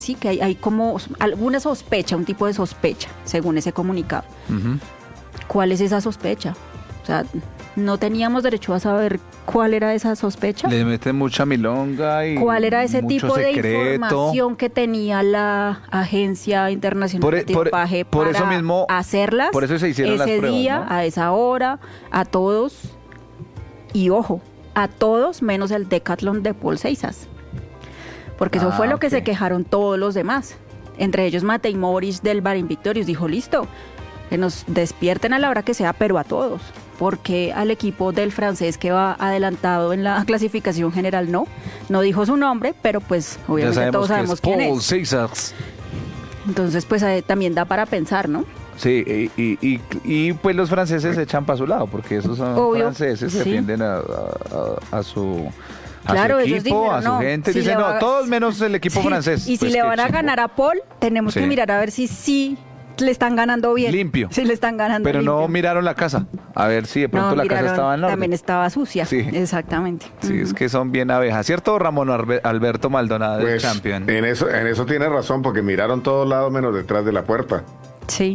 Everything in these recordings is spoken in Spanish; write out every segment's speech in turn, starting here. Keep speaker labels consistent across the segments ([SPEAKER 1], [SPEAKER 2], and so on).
[SPEAKER 1] sí que hay como alguna sospecha, un tipo de sospecha, según ese comunicado.
[SPEAKER 2] Ujú.
[SPEAKER 1] ¿Cuál es esa sospecha? O sea, no teníamos derecho a saber cuál era esa sospecha.
[SPEAKER 2] Le meten mucha milonga y
[SPEAKER 1] ¿Cuál era ese
[SPEAKER 2] mucho
[SPEAKER 1] tipo de
[SPEAKER 2] secreto.
[SPEAKER 1] información que tenía la Agencia Internacional de Dopaje
[SPEAKER 2] por
[SPEAKER 1] para
[SPEAKER 2] eso mismo,
[SPEAKER 1] hacerlas
[SPEAKER 2] por eso se hicieron las
[SPEAKER 1] ese
[SPEAKER 2] pruebas,
[SPEAKER 1] día,
[SPEAKER 2] ¿no?
[SPEAKER 1] a esa hora, a todos? Y ojo, a todos menos el Decathlon de Paul Ceisas. Porque eso fue lo que
[SPEAKER 2] ok.
[SPEAKER 1] se quejaron todos los demás. Entre ellos Matej Moric del Bar Invictorious dijo, listo, que nos despierten a la hora que sea, pero a todos. Porque al equipo del francés que va adelantado en la clasificación general no dijo su nombre, pero pues obviamente todos sabemos
[SPEAKER 2] que es
[SPEAKER 1] quién
[SPEAKER 2] Paul
[SPEAKER 1] es.
[SPEAKER 2] Ceisas.
[SPEAKER 1] Entonces pues también da para pensar, ¿no?
[SPEAKER 2] Sí, y pues los franceses se echan para su lado, porque esos son
[SPEAKER 1] Obvio,
[SPEAKER 2] franceses,
[SPEAKER 1] sí.
[SPEAKER 2] defienden a su
[SPEAKER 1] Claro, ellos
[SPEAKER 2] equipo,
[SPEAKER 1] dijeron,
[SPEAKER 2] a su
[SPEAKER 1] no,
[SPEAKER 2] gente.
[SPEAKER 1] si
[SPEAKER 2] Dicen,
[SPEAKER 1] le
[SPEAKER 2] no,
[SPEAKER 1] va-
[SPEAKER 2] todos menos el equipo
[SPEAKER 1] Sí,
[SPEAKER 2] francés.
[SPEAKER 1] Y si
[SPEAKER 2] Pues
[SPEAKER 1] le
[SPEAKER 2] qué
[SPEAKER 1] van a
[SPEAKER 2] chimbo.
[SPEAKER 1] ganar a Paul, tenemos
[SPEAKER 2] Sí.
[SPEAKER 1] que mirar a ver si sí le están ganando bien.
[SPEAKER 2] Limpio.
[SPEAKER 1] Si le están ganando
[SPEAKER 2] Pero
[SPEAKER 1] limpio.
[SPEAKER 2] no miraron la casa, a ver si de pronto la casa
[SPEAKER 1] miraron,
[SPEAKER 2] estaba en orden.
[SPEAKER 1] también estaba sucia.
[SPEAKER 2] Sí.
[SPEAKER 1] Exactamente.
[SPEAKER 2] Sí, es que son bien abejas, ¿cierto, Ramón Alberto Maldonado, el
[SPEAKER 3] Pues
[SPEAKER 2] champion?
[SPEAKER 3] en eso tiene razón, porque miraron todos lados menos detrás de la puerta.
[SPEAKER 1] Sí.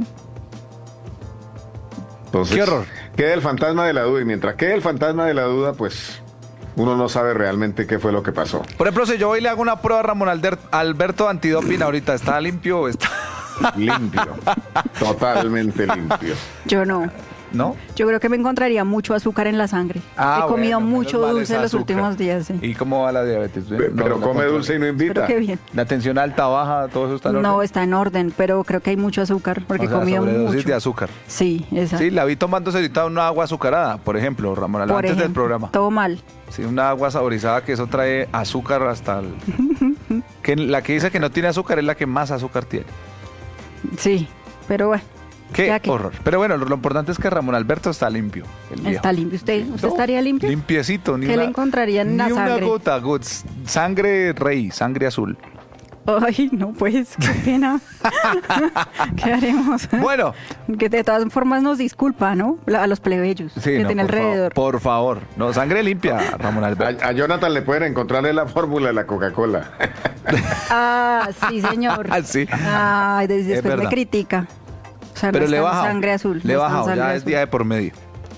[SPEAKER 3] Entonces,
[SPEAKER 2] Qué horror.
[SPEAKER 3] queda el fantasma de la duda, y mientras quede el fantasma de la duda, pues uno no sabe realmente qué fue lo que pasó.
[SPEAKER 2] Por ejemplo, si yo hoy le hago una prueba a Ramón Alberto antidoping ahorita, ¿está limpio o está...?
[SPEAKER 3] Limpio, totalmente limpio.
[SPEAKER 1] Yo no.
[SPEAKER 2] ¿No?
[SPEAKER 1] Yo creo que me encontraría mucho azúcar en la sangre. He comido
[SPEAKER 2] bueno,
[SPEAKER 1] mucho
[SPEAKER 2] menos mal
[SPEAKER 1] dulce
[SPEAKER 2] es
[SPEAKER 1] en los
[SPEAKER 2] azúcar.
[SPEAKER 1] últimos días. Sí.
[SPEAKER 2] ¿Y cómo va la diabetes?
[SPEAKER 3] Pero come dulce y no invita.
[SPEAKER 1] Pero qué bien.
[SPEAKER 2] La tensión alta, baja, todo eso está en
[SPEAKER 1] No,
[SPEAKER 2] orden.
[SPEAKER 1] está en orden, pero creo que hay mucho azúcar porque
[SPEAKER 2] O sea,
[SPEAKER 1] he comido
[SPEAKER 2] sobredosis
[SPEAKER 1] mucho.
[SPEAKER 2] de azúcar.
[SPEAKER 1] Sí, exacto.
[SPEAKER 2] Sí, la vi tomándose ahorita una agua azucarada, por ejemplo, Ramón,
[SPEAKER 1] Por
[SPEAKER 2] antes del
[SPEAKER 1] ejemplo,
[SPEAKER 2] programa.
[SPEAKER 1] todo mal.
[SPEAKER 2] Sí, una agua saborizada que eso trae azúcar hasta el... que la que dice que no tiene azúcar es la que más azúcar tiene.
[SPEAKER 1] Sí, pero bueno.
[SPEAKER 2] Qué
[SPEAKER 1] ya que
[SPEAKER 2] horror. Pero bueno, lo importante es que Ramón Alberto está limpio. El viejo.
[SPEAKER 1] está limpio. ¿Usted
[SPEAKER 2] No,
[SPEAKER 1] estaría limpio?
[SPEAKER 2] Limpiecito. Ni
[SPEAKER 1] ¿Qué
[SPEAKER 2] una,
[SPEAKER 1] le encontraría en la
[SPEAKER 2] ni una
[SPEAKER 1] sangre?
[SPEAKER 2] gota, Guts. Sangre rey, sangre azul.
[SPEAKER 1] Ay, no, pues, qué pena. ¿Qué haremos?
[SPEAKER 2] Bueno.
[SPEAKER 1] Que de todas formas nos disculpa, ¿no? A los plebeyos
[SPEAKER 2] Sí,
[SPEAKER 1] que
[SPEAKER 2] no,
[SPEAKER 1] tiene alrededor.
[SPEAKER 2] Por favor. No, sangre limpia, Ramón Alberto.
[SPEAKER 3] A Jonathan le pueden encontrarle la fórmula de la Coca-Cola.
[SPEAKER 1] Ah, sí, señor.
[SPEAKER 2] Ah, sí.
[SPEAKER 1] Ay, después me
[SPEAKER 2] verdad.
[SPEAKER 1] critica. O sea,
[SPEAKER 2] Pero
[SPEAKER 1] no
[SPEAKER 2] le
[SPEAKER 1] está en
[SPEAKER 2] baja.
[SPEAKER 1] sangre azul.
[SPEAKER 2] Le
[SPEAKER 1] no está en
[SPEAKER 2] baja,
[SPEAKER 1] sangre
[SPEAKER 2] ya es
[SPEAKER 1] azul.
[SPEAKER 2] día de por medio.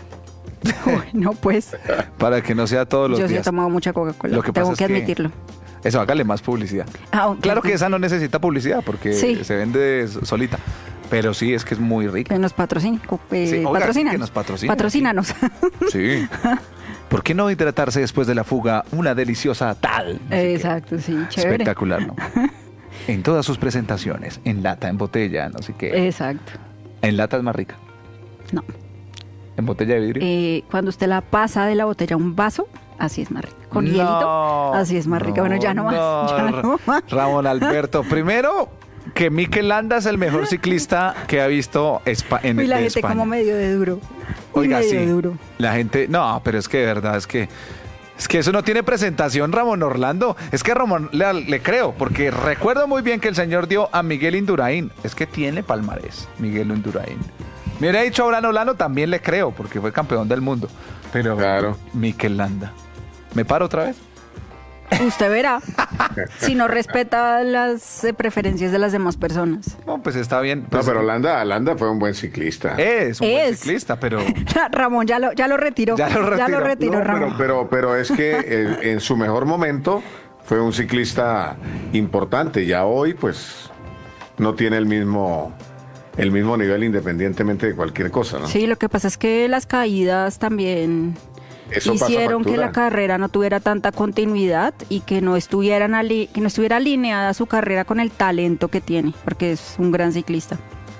[SPEAKER 1] Bueno, pues,
[SPEAKER 2] Para que no sea todos los
[SPEAKER 1] yo sí he
[SPEAKER 2] días.
[SPEAKER 1] tomado mucha Coca-Cola.
[SPEAKER 2] Lo que
[SPEAKER 1] Tengo
[SPEAKER 2] pasa
[SPEAKER 1] que
[SPEAKER 2] es que-
[SPEAKER 1] admitirlo.
[SPEAKER 2] Eso, hágale más publicidad.
[SPEAKER 1] Ah, ok.
[SPEAKER 2] Claro que esa no necesita publicidad porque
[SPEAKER 1] Sí.
[SPEAKER 2] se vende solita. Pero sí, es que es muy rica.
[SPEAKER 1] Que nos patrocine.
[SPEAKER 2] Sí, oiga,
[SPEAKER 1] Patrocínanos.
[SPEAKER 2] que nos patrocine,
[SPEAKER 1] Patrocínanos.
[SPEAKER 2] Sí. ¿Por qué no hidratarse después de la fuga? Una deliciosa tal. No sé qué.
[SPEAKER 1] Exacto, sí, chévere.
[SPEAKER 2] Espectacular, ¿no? En todas sus presentaciones, en lata, en botella, no sé qué.
[SPEAKER 1] Exacto.
[SPEAKER 2] En lata es más rica.
[SPEAKER 1] No.
[SPEAKER 2] En botella de vidrio.
[SPEAKER 1] Cuando usted la pasa de la botella a un vaso, así es más rica. Con
[SPEAKER 2] No,
[SPEAKER 1] hielito, así es más rica. Bueno, ya no más. Ya no más.
[SPEAKER 2] Ramón Alberto, primero que Mikel Landa es el mejor ciclista que ha visto en
[SPEAKER 1] Y la
[SPEAKER 2] de
[SPEAKER 1] gente
[SPEAKER 2] España.
[SPEAKER 1] como medio de duro. Y
[SPEAKER 2] Oiga,
[SPEAKER 1] medio
[SPEAKER 2] sí.
[SPEAKER 1] de duro.
[SPEAKER 2] La gente, no, pero es que de verdad, es que eso no tiene presentación, Ramón Orlando. Es que Ramón le creo, porque recuerdo muy bien que el señor dio a Miguel Indurain. Es que tiene palmarés, Miguel Indurain. Me hubiera dicho a Abraham Olano, también le creo, porque fue campeón del mundo. Pero
[SPEAKER 3] Claro.
[SPEAKER 2] Mikel Landa. ¿Me paro otra vez?
[SPEAKER 1] Usted verá si no respeta las preferencias de las demás personas.
[SPEAKER 2] No, pues está bien.
[SPEAKER 3] No,
[SPEAKER 2] Pues,
[SPEAKER 3] pero Landa fue un buen ciclista.
[SPEAKER 2] es un buen
[SPEAKER 1] Es.
[SPEAKER 2] ciclista, pero
[SPEAKER 1] Ramón ya lo retiró.
[SPEAKER 2] Ya lo retiró.
[SPEAKER 1] retiró,
[SPEAKER 3] No,
[SPEAKER 1] Ramón.
[SPEAKER 3] pero es que en su mejor momento fue un ciclista importante. Ya hoy, pues, no tiene el mismo nivel independientemente de cualquier cosa, ¿no?
[SPEAKER 1] Sí, lo que pasa es que las caídas también
[SPEAKER 3] Eso pasa
[SPEAKER 1] hicieron que
[SPEAKER 3] factura.
[SPEAKER 1] la carrera no tuviera tanta continuidad y que no estuviera alineada su carrera con el talento que tiene, porque es un gran ciclista.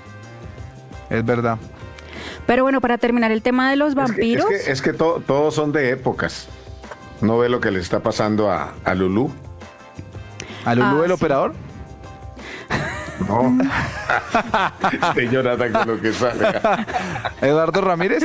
[SPEAKER 2] es verdad.
[SPEAKER 1] Pero bueno, para terminar el tema de los vampiros,
[SPEAKER 3] Es que todos son de épocas. ¿No ve lo que le está pasando a Lulú?
[SPEAKER 2] ¿A Lulú el
[SPEAKER 1] sí.
[SPEAKER 2] operador?
[SPEAKER 3] No. Este Jonathan con lo que sale.
[SPEAKER 2] ¿Eduardo Ramírez?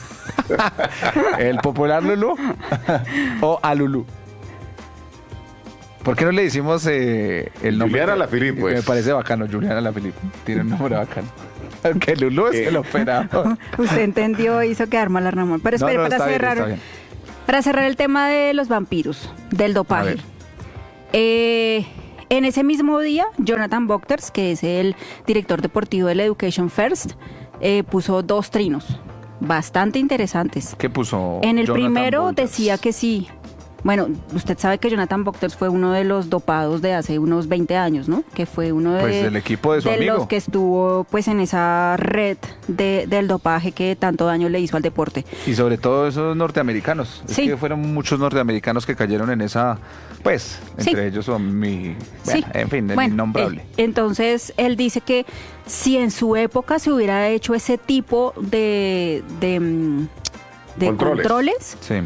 [SPEAKER 2] ¿El popular Lulú? ¿O a Lulú? ¿Por qué no le decimos el nombre?
[SPEAKER 3] Julián Alaphilippe, pues.
[SPEAKER 2] Me parece bacano, Julián Alaphilippe. Tiene un nombre bacano. Aunque Lulú es el operador.
[SPEAKER 1] usted entendió, hizo quedar mal a Ramón. Pero espere,
[SPEAKER 2] No,
[SPEAKER 1] para
[SPEAKER 2] está bien,
[SPEAKER 1] cerrar,
[SPEAKER 2] está bien.
[SPEAKER 1] para cerrar el tema de los vampiros, del
[SPEAKER 2] A
[SPEAKER 1] dopaje.
[SPEAKER 2] ver.
[SPEAKER 1] En ese mismo día, Jonathan Buchters, que es el director deportivo del Education First, puso 2 trinos bastante interesantes.
[SPEAKER 2] ¿Qué puso?
[SPEAKER 1] En el
[SPEAKER 2] Jonathan
[SPEAKER 1] primero
[SPEAKER 2] Buchters?
[SPEAKER 1] decía que sí. Bueno, usted sabe que Jonathan Buchters fue uno de los dopados de hace unos 20 años, ¿no? Que fue uno de,
[SPEAKER 2] Pues del equipo de su amigo.
[SPEAKER 1] los que estuvo pues en esa red del dopaje que tanto daño le hizo al deporte.
[SPEAKER 2] Y sobre todo esos norteamericanos.
[SPEAKER 1] Sí.
[SPEAKER 2] Es que fueron muchos norteamericanos que cayeron en esa, pues,
[SPEAKER 1] Sí.
[SPEAKER 2] entre ellos son
[SPEAKER 1] Sí.
[SPEAKER 2] en fin, el
[SPEAKER 1] Bueno,
[SPEAKER 2] innombrable.
[SPEAKER 1] Entonces, él dice que si en su época se hubiera hecho ese tipo de controles,
[SPEAKER 2] Sí.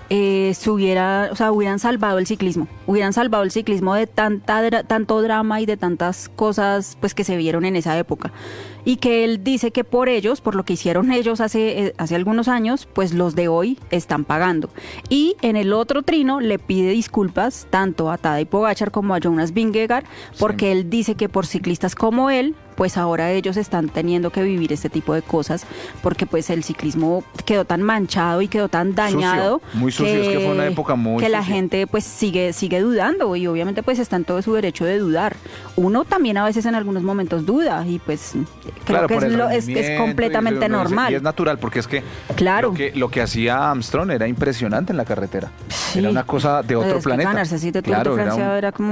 [SPEAKER 1] hubieran salvado el ciclismo. Hubieran salvado el ciclismo de tanto drama y de tantas cosas pues que se vieron en esa época. Y que él dice que por ellos, por lo que hicieron ellos hace algunos años, pues los de hoy están pagando. Y en el otro trino le pide disculpas tanto a Tadej Pogačar como a Jonas Vingegaard, porque él dice que por ciclistas como él, pues ahora ellos están teniendo que vivir este tipo de cosas, porque pues el ciclismo quedó tan manchado y quedó tan dañado.
[SPEAKER 2] Sucio, muy sucio, es que fue una época muy
[SPEAKER 1] que la
[SPEAKER 2] sucia.
[SPEAKER 1] gente pues sigue dudando, y obviamente pues está en todo su derecho de dudar. Uno también a veces en algunos momentos duda, y pues creo
[SPEAKER 2] Claro,
[SPEAKER 1] que
[SPEAKER 2] por el
[SPEAKER 1] es
[SPEAKER 2] rendimiento
[SPEAKER 1] completamente
[SPEAKER 2] y uno dice,
[SPEAKER 1] normal.
[SPEAKER 2] y es natural, porque es que
[SPEAKER 1] Claro.
[SPEAKER 2] lo que hacía Armstrong era impresionante en la carretera.
[SPEAKER 1] Sí.
[SPEAKER 2] Era una cosa de otro
[SPEAKER 1] Es que
[SPEAKER 2] planeta.
[SPEAKER 1] ganarse así de Tour de Francia era como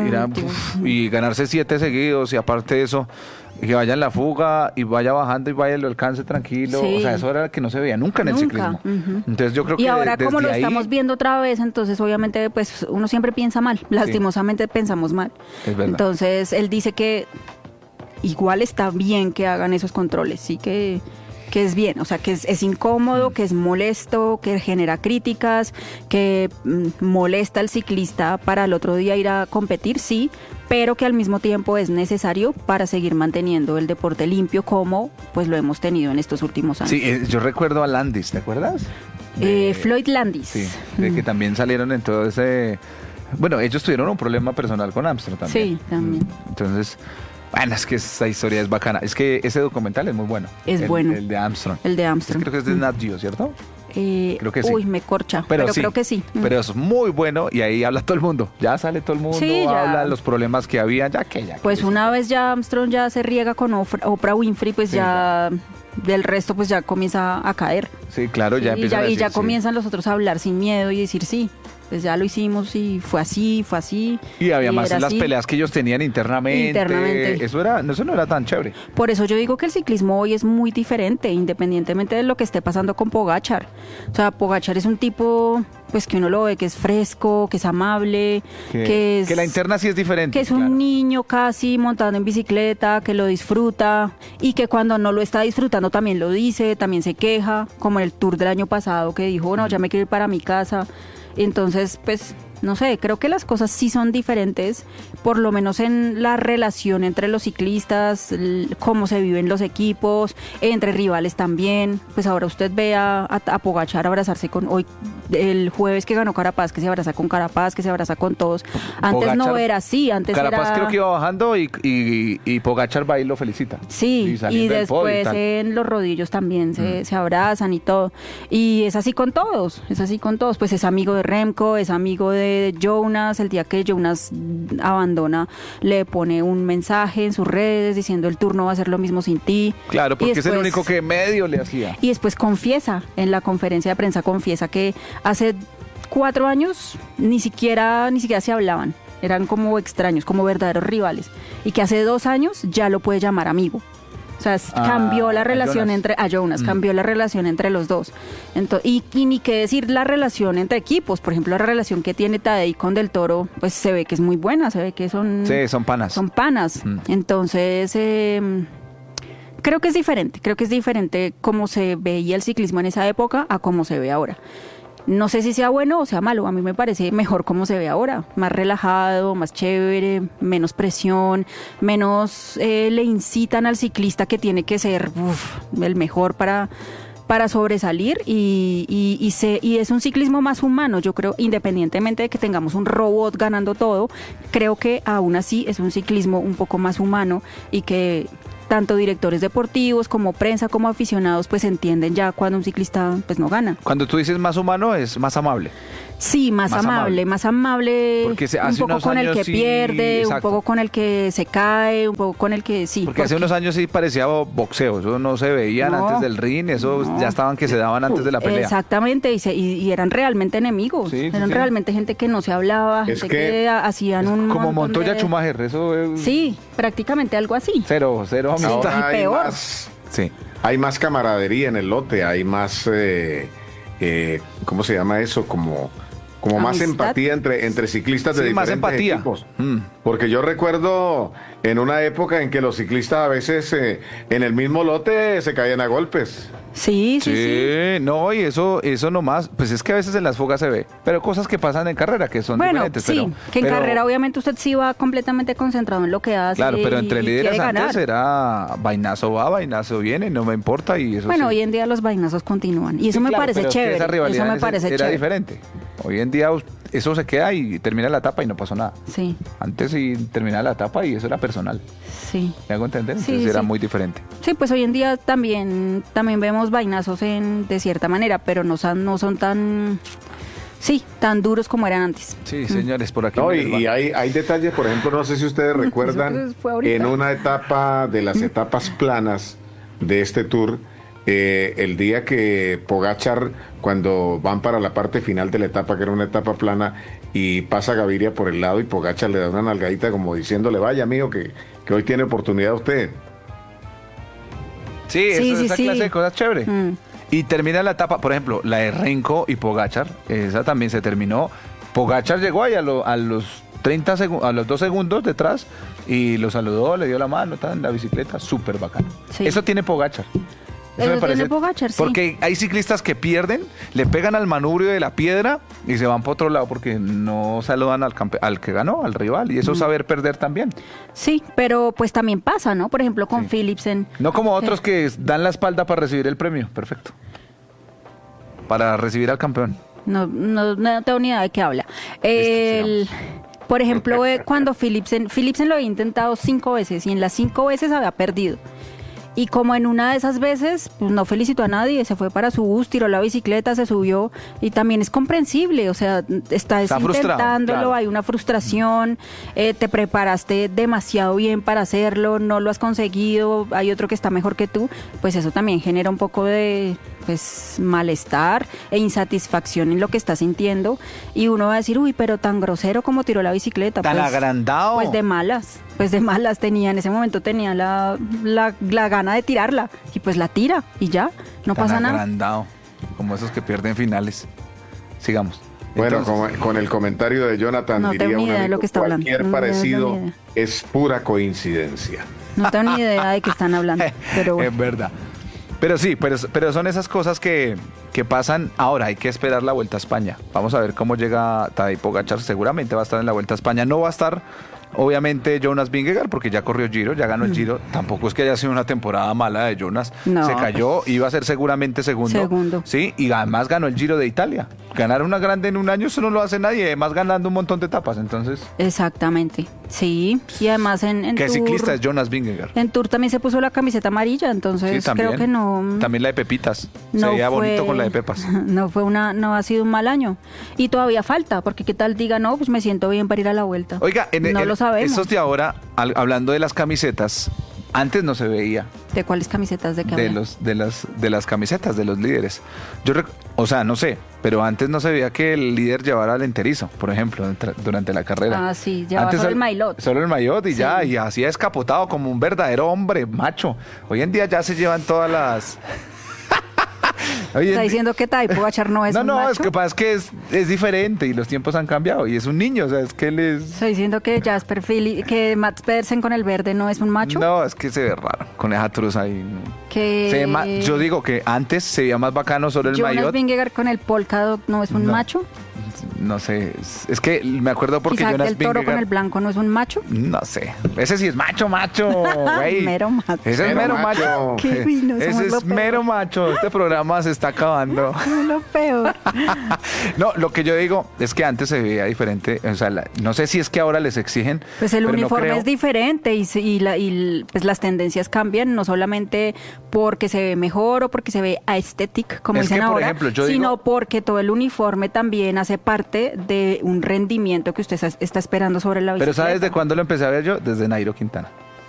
[SPEAKER 2] y ganarse 7 seguidos, y aparte de eso, y que vaya en la fuga y vaya bajando y vaya lo alcance tranquilo.
[SPEAKER 1] Sí.
[SPEAKER 2] O sea, eso era lo que no se veía nunca en el ciclismo.
[SPEAKER 1] Ujú.
[SPEAKER 2] Entonces yo creo que
[SPEAKER 1] Y ahora como lo
[SPEAKER 2] desde ahí-
[SPEAKER 1] estamos viendo otra vez, entonces obviamente pues uno siempre piensa mal, lastimosamente pensamos mal.
[SPEAKER 2] Es verdad.
[SPEAKER 1] Entonces él dice que igual está bien que hagan esos controles, sí que es bien, o sea, que es incómodo, que es molesto, que genera críticas, que molesta al ciclista para el otro día ir a competir, sí, pero que al mismo tiempo es necesario para seguir manteniendo el deporte limpio como pues lo hemos tenido en estos últimos años.
[SPEAKER 2] Sí, yo recuerdo a Landis, ¿te acuerdas?
[SPEAKER 1] Floyd Landis.
[SPEAKER 2] Sí, de que también salieron en todo ese... Bueno, ellos tuvieron un problema personal con Armstrong también.
[SPEAKER 1] Sí, también.
[SPEAKER 2] Entonces, bueno, es que esa historia es bacana. Es que ese documental es muy bueno.
[SPEAKER 1] Es bueno.
[SPEAKER 2] El de Armstrong.
[SPEAKER 1] El de Armstrong.
[SPEAKER 2] Creo que es de Nat Geo, ¿cierto? Creo que sí.
[SPEAKER 1] Uy, me corcha, pero
[SPEAKER 2] sí,
[SPEAKER 1] creo que sí.
[SPEAKER 2] Pero es muy bueno y ahí habla todo el mundo. Ya sale todo el mundo,
[SPEAKER 1] Sí, ya.
[SPEAKER 2] habla de los problemas que había, ya que.
[SPEAKER 1] Pues una vez ya Armstrong ya se riega con Oprah Winfrey, pues
[SPEAKER 2] Sí,
[SPEAKER 1] ya del resto pues ya comienza a caer.
[SPEAKER 2] Sí, claro, ya
[SPEAKER 1] y
[SPEAKER 2] empiezan a
[SPEAKER 1] ya,
[SPEAKER 2] decir,
[SPEAKER 1] ya
[SPEAKER 2] sí.
[SPEAKER 1] comienzan los otros a hablar sin miedo y decir sí. Pues ya lo hicimos y fue así.
[SPEAKER 2] Y había más
[SPEAKER 1] era
[SPEAKER 2] las
[SPEAKER 1] así.
[SPEAKER 2] peleas que ellos tenían internamente.
[SPEAKER 1] Internamente.
[SPEAKER 2] Eso no era tan chévere.
[SPEAKER 1] Por eso yo digo que el ciclismo hoy es muy diferente, independientemente de lo que esté pasando con Pogačar. O sea, Pogačar es un tipo, pues que uno lo ve que es fresco, que es amable, que es...
[SPEAKER 2] Que la interna sí es diferente.
[SPEAKER 1] Que es un
[SPEAKER 2] claro.
[SPEAKER 1] niño casi montando en bicicleta, que lo disfruta y que cuando no lo está disfrutando también lo dice, también se queja, como en el Tour del año pasado que dijo, no, ya me quiero ir para mi casa. Entonces, pues, no sé, creo que las cosas sí son diferentes, por lo menos en la relación entre los ciclistas, cómo se viven los equipos, entre rivales también. Pues ahora usted ve a Pogačar abrazarse con hoy, el jueves que ganó Carapaz, que se abraza con Carapaz, que se abraza con todos. Antes no
[SPEAKER 2] Pogačar-
[SPEAKER 1] era así, antes
[SPEAKER 2] Carapaz
[SPEAKER 1] era...
[SPEAKER 2] creo que iba bajando y Pogačar va y lo felicita.
[SPEAKER 1] Sí, y
[SPEAKER 2] saliendo del podio
[SPEAKER 1] después
[SPEAKER 2] tal.
[SPEAKER 1] en los rodillos también se abrazan y todo. Y es así con todos, es así con todos. Pues es amigo de Remco, es amigo de Jonas. El día que Jonas abandona, le pone un mensaje en sus redes diciendo el Tour no va a ser lo mismo sin ti.
[SPEAKER 2] Claro, porque
[SPEAKER 1] Y
[SPEAKER 2] es el
[SPEAKER 1] después-
[SPEAKER 2] único que medio le hacía.
[SPEAKER 1] Y después confiesa, en la conferencia de prensa confiesa que hace 4 años ni siquiera se hablaban. Eran como extraños, como verdaderos rivales. Y que hace 2 años ya lo puede llamar amigo. O sea, cambió la
[SPEAKER 2] a
[SPEAKER 1] relación
[SPEAKER 2] Jonas.
[SPEAKER 1] a Jonas, cambió la relación entre los dos. Y ni qué decir la relación entre equipos. Por ejemplo, la relación que tiene Tadej con Del Toro, pues se ve que es muy buena, se ve que son...
[SPEAKER 2] Sí, son panas.
[SPEAKER 1] Son panas. Entonces, creo que es diferente cómo se veía el ciclismo en esa época a cómo se ve ahora. No sé si sea bueno o sea malo, a mí me parece mejor cómo se ve ahora, más relajado, más chévere, menos presión, menos le incitan al ciclista que tiene que ser el mejor para sobresalir y es un ciclismo más humano. Yo creo, independientemente de que tengamos un robot ganando todo, creo que aún así es un ciclismo un poco más humano y que tanto directores deportivos como prensa como aficionados pues entienden ya cuando un ciclista pues no gana.
[SPEAKER 2] Cuando tú dices más humano, es más amable.
[SPEAKER 1] Sí, más amable,
[SPEAKER 2] Porque
[SPEAKER 1] un
[SPEAKER 2] hace
[SPEAKER 1] poco
[SPEAKER 2] unos
[SPEAKER 1] con el
[SPEAKER 2] años
[SPEAKER 1] que
[SPEAKER 2] sí,
[SPEAKER 1] pierde,
[SPEAKER 2] exacto.
[SPEAKER 1] un poco con el que se cae, un poco con el que sí.
[SPEAKER 2] Porque hace unos años sí parecía boxeo, eso no se veían
[SPEAKER 1] No,
[SPEAKER 2] antes del ring, eso
[SPEAKER 1] no.
[SPEAKER 2] ya estaban que se daban antes de la pelea.
[SPEAKER 1] Exactamente, y eran realmente enemigos,
[SPEAKER 2] Sí, sí,
[SPEAKER 1] eran
[SPEAKER 2] sí.
[SPEAKER 1] realmente gente que no se hablaba,
[SPEAKER 3] Es
[SPEAKER 1] gente
[SPEAKER 3] que
[SPEAKER 1] que hacían un
[SPEAKER 2] Como
[SPEAKER 1] montón
[SPEAKER 2] Montoya
[SPEAKER 1] de-
[SPEAKER 2] Schumacher, eso es
[SPEAKER 1] Sí, prácticamente algo así.
[SPEAKER 2] cero amistad.
[SPEAKER 3] Ahora
[SPEAKER 1] y
[SPEAKER 3] hay
[SPEAKER 1] peor.
[SPEAKER 3] más,
[SPEAKER 2] Sí.
[SPEAKER 3] hay más camaradería en el lote, hay más, ¿cómo se llama eso? Como más
[SPEAKER 1] Amistad.
[SPEAKER 3] empatía entre ciclistas de
[SPEAKER 2] Sí, más
[SPEAKER 3] diferentes
[SPEAKER 2] empatía.
[SPEAKER 3] equipos.
[SPEAKER 2] Mm.
[SPEAKER 3] Porque yo recuerdo en una época en que los ciclistas a veces en el mismo lote se caían a golpes.
[SPEAKER 1] Sí.
[SPEAKER 2] No, y eso nomás, pues es que a veces en las fugas se ve, pero cosas que pasan en carrera que son
[SPEAKER 1] Bueno,
[SPEAKER 2] diferentes.
[SPEAKER 1] sí, que en carrera obviamente usted sí va completamente concentrado en lo que hace.
[SPEAKER 2] Claro, pero
[SPEAKER 1] y
[SPEAKER 2] entre
[SPEAKER 1] quiere
[SPEAKER 2] líderes
[SPEAKER 1] ganar.
[SPEAKER 2] antes era vainazo va, vainazo viene, no me importa y eso
[SPEAKER 1] Bueno,
[SPEAKER 2] sí.
[SPEAKER 1] hoy en día los vainazos continúan y eso
[SPEAKER 2] Sí,
[SPEAKER 1] me
[SPEAKER 2] claro,
[SPEAKER 1] parece
[SPEAKER 2] pero es que
[SPEAKER 1] chévere.
[SPEAKER 2] esa rivalidad
[SPEAKER 1] Eso me
[SPEAKER 2] en ese
[SPEAKER 1] parece
[SPEAKER 2] era
[SPEAKER 1] chévere.
[SPEAKER 2] diferente. Hoy en día eso se queda y termina la etapa y no pasó nada.
[SPEAKER 1] Sí,
[SPEAKER 2] Antes sí terminaba la etapa y eso era personal.
[SPEAKER 1] sí.
[SPEAKER 2] ¿Me hago entender?
[SPEAKER 1] Sí,
[SPEAKER 2] Entonces era
[SPEAKER 1] sí.
[SPEAKER 2] muy diferente.
[SPEAKER 1] Sí, pues hoy en día también vemos vainazos de cierta manera, pero no son tan, tan duros como eran antes.
[SPEAKER 2] Sí, señores, por aquí.
[SPEAKER 3] No,
[SPEAKER 2] me les va.
[SPEAKER 3] y hay detalles, por ejemplo, no sé si ustedes recuerdan,
[SPEAKER 1] fue ahorita.
[SPEAKER 3] en una etapa de las etapas planas de este tour, el día que Pogačar, cuando van para la parte final de la etapa, que era una etapa plana, y pasa Gaviria por el lado y Pogačar le da una nalgadita como diciéndole, vaya amigo, que hoy tiene oportunidad usted.
[SPEAKER 2] Sí, esa
[SPEAKER 1] sí.
[SPEAKER 2] clase de cosas chévere.
[SPEAKER 1] Mm.
[SPEAKER 2] Y termina la etapa, por ejemplo, la de Renko y Pogačar, esa también se terminó. Pogačar llegó ahí a los 2 segundos detrás y lo saludó, le dio la mano, estaba en la bicicleta, súper bacano.
[SPEAKER 1] Sí.
[SPEAKER 2] Eso tiene Pogačar.
[SPEAKER 1] Eso tiene Pogačar, sí.
[SPEAKER 2] Porque hay ciclistas que pierden, le pegan al manubrio de la piedra y se van para otro lado porque no saludan al que ganó, al rival. Y eso es saber perder también.
[SPEAKER 1] Sí, pero pues también pasa, ¿no? Por ejemplo, con Philipsen.
[SPEAKER 2] No como otros que dan la espalda para recibir el premio. Perfecto. Para recibir al campeón.
[SPEAKER 1] No tengo ni idea de qué habla. Por ejemplo, cuando Philipsen lo había intentado 5 veces y en las 5 veces había perdido. Y como en una de esas veces, pues no felicitó a nadie, se fue para su bus, tiró la bicicleta, se subió y también es comprensible, o sea, está
[SPEAKER 2] frustrado,
[SPEAKER 1] intentándolo,
[SPEAKER 2] claro.
[SPEAKER 1] hay una frustración, te preparaste demasiado bien para hacerlo, no lo has conseguido, hay otro que está mejor que tú, pues eso también genera un poco de malestar e insatisfacción en lo que está sintiendo y uno va a decir, uy, pero tan grosero como tiró la bicicleta.
[SPEAKER 2] Tan
[SPEAKER 1] pues,
[SPEAKER 2] agrandado.
[SPEAKER 1] Pues de malas en ese momento tenía la gana de tirarla y pues la tira y ya, no
[SPEAKER 2] Tan
[SPEAKER 1] pasa nada.
[SPEAKER 2] agrandado, como esos que pierden finales. Sigamos.
[SPEAKER 3] Bueno,
[SPEAKER 2] Entonces,
[SPEAKER 3] con el comentario de Jonathan,
[SPEAKER 1] No
[SPEAKER 3] diría
[SPEAKER 1] tengo ni
[SPEAKER 3] un
[SPEAKER 1] idea de
[SPEAKER 3] amigo,
[SPEAKER 1] lo que está hablando.
[SPEAKER 3] cualquier
[SPEAKER 1] No
[SPEAKER 3] parecido
[SPEAKER 1] tengo ni idea.
[SPEAKER 3] es pura coincidencia.
[SPEAKER 1] No tengo ni idea de qué están hablando, pero bueno.
[SPEAKER 2] Es verdad. Pero sí, pero son esas cosas que pasan. Ahora hay que esperar la Vuelta a España. Vamos a ver cómo llega Tadej Pogačar. Seguramente va a estar en la Vuelta a España. No va a estar, obviamente, Jonas Vingegaard, porque ya corrió Giro, ya ganó el Giro. Tampoco es que haya sido una temporada mala de Jonas.
[SPEAKER 1] No,
[SPEAKER 2] se cayó, iba a ser seguramente segundo. Sí, y además ganó el Giro de Italia. Ganar una grande en un año, eso no lo hace nadie. Además, ganando un montón de etapas. Entonces,
[SPEAKER 1] Exactamente, sí. Y además en
[SPEAKER 2] ¿qué
[SPEAKER 1] Tour,
[SPEAKER 2] ciclista es Jonas Vingegaard?
[SPEAKER 1] en Tour también se puso la camiseta amarilla, entonces
[SPEAKER 2] Sí, también.
[SPEAKER 1] creo que no.
[SPEAKER 2] También la de Pepitas. Se
[SPEAKER 1] no
[SPEAKER 2] veía bonito
[SPEAKER 1] fue-
[SPEAKER 2] con la de Pepas.
[SPEAKER 1] No ha sido un mal año. Y todavía falta, porque qué tal diga, no, pues me siento bien para ir a la vuelta.
[SPEAKER 2] Oiga,
[SPEAKER 1] no lo sabemos.
[SPEAKER 2] estos de ahora, hablando de las camisetas, antes no se veía
[SPEAKER 1] ¿De cuáles camisetas de qué
[SPEAKER 2] de
[SPEAKER 1] hablan?
[SPEAKER 2] de las camisetas de los líderes. O sea, no sé, pero antes no se veía que el líder llevara el enterizo, por ejemplo, durante la carrera.
[SPEAKER 1] Ah, sí, llevaba
[SPEAKER 2] Antes
[SPEAKER 1] solo el maillot.
[SPEAKER 2] Solo el maillot y
[SPEAKER 1] Sí.
[SPEAKER 2] ya, y así escapotado como un verdadero hombre, macho. Hoy en día ya se llevan todas las... Hoy en
[SPEAKER 1] Está
[SPEAKER 2] di-
[SPEAKER 1] diciendo que Tadej Pogačar no es un
[SPEAKER 2] no,
[SPEAKER 1] macho.
[SPEAKER 2] es que pasa es que es diferente y los tiempos han cambiado y es un niño, o sea, es que él es...
[SPEAKER 1] Estoy diciendo que que Mats Pedersen con el verde no es un macho.
[SPEAKER 2] No, es que se ve raro con esa truza ahí. No.
[SPEAKER 1] Que
[SPEAKER 2] Se ve yo digo que antes se veía más bacano solo el
[SPEAKER 1] Jonas
[SPEAKER 2] maillot.
[SPEAKER 1] Vingegaard con el polka dot no es un
[SPEAKER 2] No.
[SPEAKER 1] macho.
[SPEAKER 2] no sé, es que me acuerdo porque
[SPEAKER 1] Quizá que
[SPEAKER 2] Jonas
[SPEAKER 1] el toro con
[SPEAKER 2] Vingegaard,
[SPEAKER 1] el blanco no es un macho.
[SPEAKER 2] no sé, ese sí es macho, güey.
[SPEAKER 1] Mero macho.
[SPEAKER 2] Ese es mero macho.
[SPEAKER 3] macho.
[SPEAKER 1] Qué vino, somos
[SPEAKER 2] Ese
[SPEAKER 1] lo
[SPEAKER 2] es
[SPEAKER 1] peor.
[SPEAKER 2] mero macho. Este programa se está acabando.
[SPEAKER 1] Es lo peor.
[SPEAKER 2] No, lo que yo digo es que antes se veía diferente. O sea, no sé si es que ahora les exigen.
[SPEAKER 1] Pues el
[SPEAKER 2] pero no
[SPEAKER 1] uniforme
[SPEAKER 2] creo.
[SPEAKER 1] es diferente pues las tendencias cambian, no solamente porque se ve mejor o porque se ve aesthetic, como
[SPEAKER 2] Es que,
[SPEAKER 1] dicen
[SPEAKER 2] por
[SPEAKER 1] ahora,
[SPEAKER 2] ejemplo, yo
[SPEAKER 1] sino
[SPEAKER 2] digo-
[SPEAKER 1] porque todo el uniforme también hace parte de un rendimiento que usted está esperando sobre la
[SPEAKER 2] Pero
[SPEAKER 1] bicicleta.
[SPEAKER 2] ¿sabes de cuándo lo empecé a ver yo? Desde Nairo Quintana.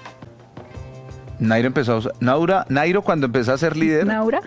[SPEAKER 2] Nairo empezó a usar... Nairo cuando empezó a ser líder.
[SPEAKER 1] ¿Naura?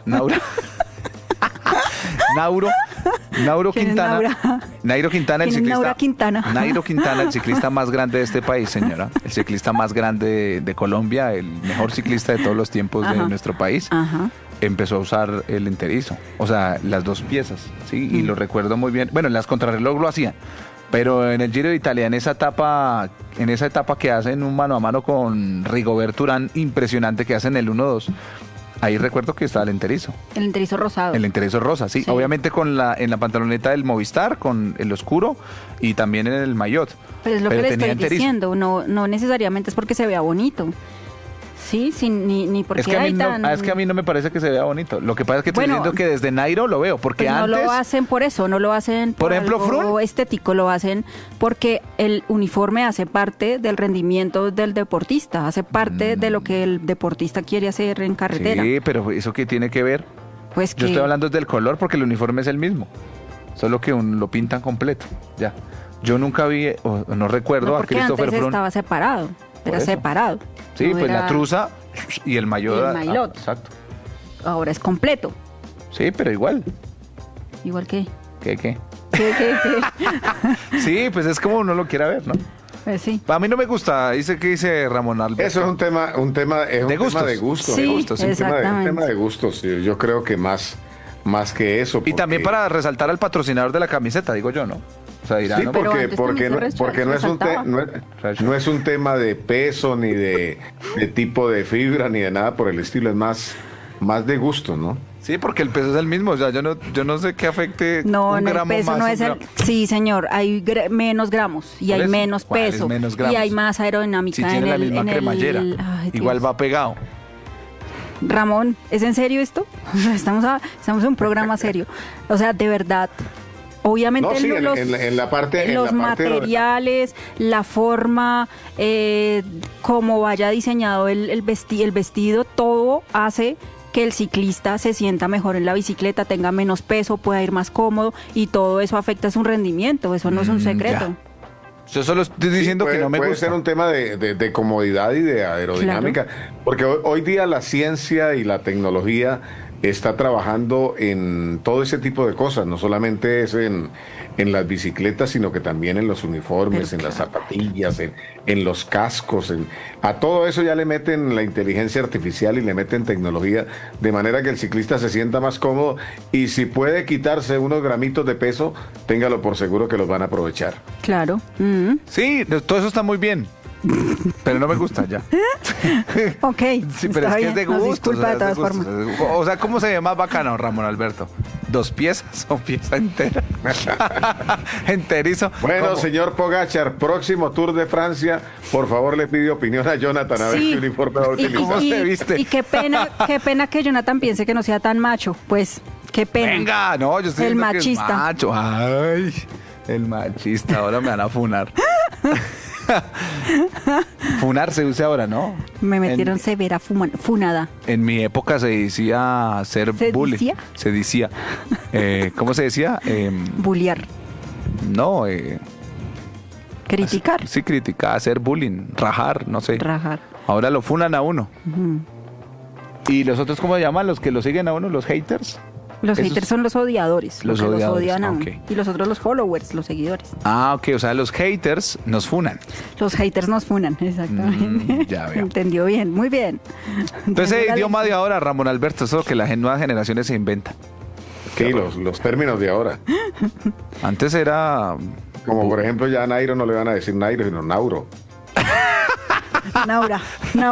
[SPEAKER 2] Nairo
[SPEAKER 1] ¿Quién es
[SPEAKER 2] Quintana.
[SPEAKER 1] Naura?
[SPEAKER 2] Nairo Quintana, el
[SPEAKER 1] ¿Quién es
[SPEAKER 2] ciclista.
[SPEAKER 1] Naura Quintana?
[SPEAKER 2] Nairo Quintana, el ciclista más grande de este país, señora. El ciclista más grande de Colombia, el mejor ciclista de todos los tiempos de
[SPEAKER 1] Ajá.
[SPEAKER 2] nuestro país.
[SPEAKER 1] Ajá.
[SPEAKER 2] Empezó a usar el enterizo, o sea, las dos piezas, ¿sí? Y lo recuerdo muy bien. Bueno, en las contrarreloj lo hacían, pero en el Giro de Italia, en esa etapa que hacen un mano a mano con Rigoberto Urán, impresionante, que hacen el 1-2, ahí recuerdo que estaba el enterizo.
[SPEAKER 1] El enterizo rosado.
[SPEAKER 2] El enterizo rosa, sí.
[SPEAKER 1] Sí.
[SPEAKER 2] Obviamente en la pantaloneta del Movistar, con el oscuro y también en el maillot.
[SPEAKER 1] Pero es lo que le
[SPEAKER 2] tenía
[SPEAKER 1] estoy
[SPEAKER 2] enterizo.
[SPEAKER 1] diciendo, no necesariamente es porque se vea bonito. Sí, ni porque
[SPEAKER 2] Es que,
[SPEAKER 1] hay tan...
[SPEAKER 2] es que a mí no me parece que se vea bonito. Lo que pasa es que estoy
[SPEAKER 1] Bueno,
[SPEAKER 2] diciendo que desde Nairo lo veo, porque
[SPEAKER 1] Pues no
[SPEAKER 2] antes...
[SPEAKER 1] lo hacen por eso, no lo hacen
[SPEAKER 2] Por ejemplo,
[SPEAKER 1] algo
[SPEAKER 2] Froome.
[SPEAKER 1] estético, lo hacen porque el uniforme hace parte del rendimiento del deportista, hace parte de lo que el deportista quiere hacer en carretera.
[SPEAKER 2] Sí, pero ¿eso qué tiene que ver?
[SPEAKER 1] Pues
[SPEAKER 2] Yo
[SPEAKER 1] que
[SPEAKER 2] estoy hablando del color porque el uniforme es el mismo, solo que lo pintan completo, ya. Yo nunca vi, o no recuerdo
[SPEAKER 1] no,
[SPEAKER 2] a
[SPEAKER 1] porque
[SPEAKER 2] Christopher
[SPEAKER 1] antes
[SPEAKER 2] Froome.
[SPEAKER 1] estaba separado,
[SPEAKER 2] Por
[SPEAKER 1] era
[SPEAKER 2] eso.
[SPEAKER 1] separado.
[SPEAKER 2] Sí,
[SPEAKER 1] No
[SPEAKER 2] pues
[SPEAKER 1] era-
[SPEAKER 2] la truza y el maillot.
[SPEAKER 1] Y el maillot.
[SPEAKER 2] Exacto.
[SPEAKER 1] Ahora es completo,
[SPEAKER 2] Sí, pero igual.
[SPEAKER 1] igual que...
[SPEAKER 2] ¿Qué?
[SPEAKER 1] ¿Qué?
[SPEAKER 2] Sí, pues es como uno lo quiera ver, ¿no?
[SPEAKER 1] Pues sí.
[SPEAKER 2] A mí no me gusta, dice Ramón Alberto.
[SPEAKER 3] Eso es un tema, es un
[SPEAKER 2] De
[SPEAKER 3] tema
[SPEAKER 2] gustos.
[SPEAKER 3] de gusto.
[SPEAKER 1] Sí,
[SPEAKER 3] de gustos, un
[SPEAKER 1] exactamente.
[SPEAKER 3] tema de gustos. Yo creo que más que eso.
[SPEAKER 2] Y también
[SPEAKER 3] porque-
[SPEAKER 2] para resaltar al patrocinador de la camiseta, digo yo, ¿no? O sea, dirán,
[SPEAKER 3] Sí,
[SPEAKER 2] ¿no?
[SPEAKER 1] Pero
[SPEAKER 3] porque,
[SPEAKER 1] antes
[SPEAKER 3] porque,
[SPEAKER 1] también
[SPEAKER 3] no,
[SPEAKER 1] se
[SPEAKER 3] porque no, es un
[SPEAKER 1] resaltaba.
[SPEAKER 3] no es un tema de peso ni de tipo de fibra ni de nada por el estilo, es más de gusto, ¿no?
[SPEAKER 2] Sí, porque el peso es el mismo, o sea, yo no sé qué afecte
[SPEAKER 1] No,
[SPEAKER 2] un
[SPEAKER 1] en el
[SPEAKER 2] gramo
[SPEAKER 1] peso
[SPEAKER 2] más,
[SPEAKER 1] no
[SPEAKER 2] un
[SPEAKER 1] es el...
[SPEAKER 2] gramo.
[SPEAKER 1] Sí, señor, hay menos gramos y
[SPEAKER 2] Por
[SPEAKER 1] hay
[SPEAKER 2] eso,
[SPEAKER 1] menos
[SPEAKER 2] ¿cuál es
[SPEAKER 1] peso
[SPEAKER 2] menos
[SPEAKER 1] y
[SPEAKER 2] gramos?
[SPEAKER 1] hay más aerodinámica
[SPEAKER 2] Si tiene
[SPEAKER 1] en
[SPEAKER 2] la
[SPEAKER 1] el...
[SPEAKER 2] misma
[SPEAKER 1] en el-
[SPEAKER 2] cremallera,
[SPEAKER 1] Ay,
[SPEAKER 2] igual
[SPEAKER 1] Dios.
[SPEAKER 2] va pegado.
[SPEAKER 1] Ramón, ¿es en serio esto? Estamos en un programa serio. O sea, de verdad. Obviamente
[SPEAKER 3] No, sí,
[SPEAKER 1] los,
[SPEAKER 3] en la parte en
[SPEAKER 1] los
[SPEAKER 3] la parte de lo-
[SPEAKER 1] materiales, la forma, cómo vaya diseñado el vestido, todo hace que el ciclista se sienta mejor en la bicicleta, tenga menos peso, pueda ir más cómodo y todo eso afecta su rendimiento. Eso no es un secreto.
[SPEAKER 2] ya. Yo solo estoy diciendo
[SPEAKER 3] puede,
[SPEAKER 2] que no me
[SPEAKER 3] puede
[SPEAKER 2] gusta.
[SPEAKER 3] ser un tema de comodidad y de aerodinámica, porque hoy día la ciencia y la tecnología está trabajando en todo ese tipo de cosas, no solamente es en las bicicletas, sino que también en los uniformes,
[SPEAKER 1] Pero
[SPEAKER 3] en las zapatillas, en los cascos, a todo eso ya le meten la inteligencia artificial y le meten tecnología, de manera que el ciclista se sienta más cómodo y si puede quitarse unos gramitos de peso, téngalo por seguro que los van a aprovechar.
[SPEAKER 1] Claro.
[SPEAKER 2] Sí, todo eso está muy bien. Pero no me gusta ya.
[SPEAKER 1] Ok.
[SPEAKER 2] Sí, pero
[SPEAKER 1] está
[SPEAKER 2] es que es de
[SPEAKER 1] bien, nos
[SPEAKER 2] gusto.
[SPEAKER 1] disculpa de todas formas.
[SPEAKER 2] O sea, ¿cómo se ve más bacano, Ramón Alberto? ¿Dos piezas o pieza entera? Enterizo.
[SPEAKER 3] Bueno,
[SPEAKER 2] ¿Cómo?
[SPEAKER 3] señor Pogachar, próximo Tour de Francia, por favor le pido opinión a Jonathan a ver
[SPEAKER 1] Sí.
[SPEAKER 3] qué uniforme va a
[SPEAKER 1] Y,
[SPEAKER 3] utilizar.
[SPEAKER 2] ¿Cómo se viste?
[SPEAKER 1] y qué pena que Jonathan piense que no sea tan macho. Pues, qué pena.
[SPEAKER 2] Venga, no, yo estoy
[SPEAKER 1] El
[SPEAKER 2] diciendo que es
[SPEAKER 1] machista.
[SPEAKER 2] macho. Ay, el machista, ahora me van a funar. Funar se usa ahora, ¿no?
[SPEAKER 1] Me metieron severa funada.
[SPEAKER 2] En mi época se decía ser
[SPEAKER 1] ¿Se
[SPEAKER 2] bully.
[SPEAKER 1] decía?
[SPEAKER 2] Se decía. ¿Cómo se decía?
[SPEAKER 1] Bullear.
[SPEAKER 2] No,
[SPEAKER 1] Criticar.
[SPEAKER 2] sí, criticar, hacer bullying, rajar, no sé.
[SPEAKER 1] Rajar.
[SPEAKER 2] Ahora lo funan a uno.
[SPEAKER 1] Ujú.
[SPEAKER 2] ¿Y los otros cómo se llaman? ¿Los que lo siguen a uno? ¿Los haters?
[SPEAKER 1] Los
[SPEAKER 2] Esos-
[SPEAKER 1] haters son los odiadores.
[SPEAKER 2] Los
[SPEAKER 1] que
[SPEAKER 2] odiadores,
[SPEAKER 1] odian a uno.
[SPEAKER 2] ok.
[SPEAKER 1] Y los otros los followers, los seguidores.
[SPEAKER 2] Ah, ok, o sea, los haters nos funan.
[SPEAKER 1] Los haters nos funan, exactamente.
[SPEAKER 2] ya veo.
[SPEAKER 1] Entendió bien, muy bien.
[SPEAKER 2] Entonces,
[SPEAKER 1] Entendió
[SPEAKER 2] ese
[SPEAKER 1] la
[SPEAKER 2] idioma de
[SPEAKER 1] lección.
[SPEAKER 2] ahora, Ramón Alberto, eso es lo que las nuevas generaciones se inventan.
[SPEAKER 3] Sí, los términos de ahora.
[SPEAKER 2] Antes era...
[SPEAKER 3] Como por ejemplo ya a Nairo no le van a decir Nairo, sino Nauro.
[SPEAKER 1] Naura.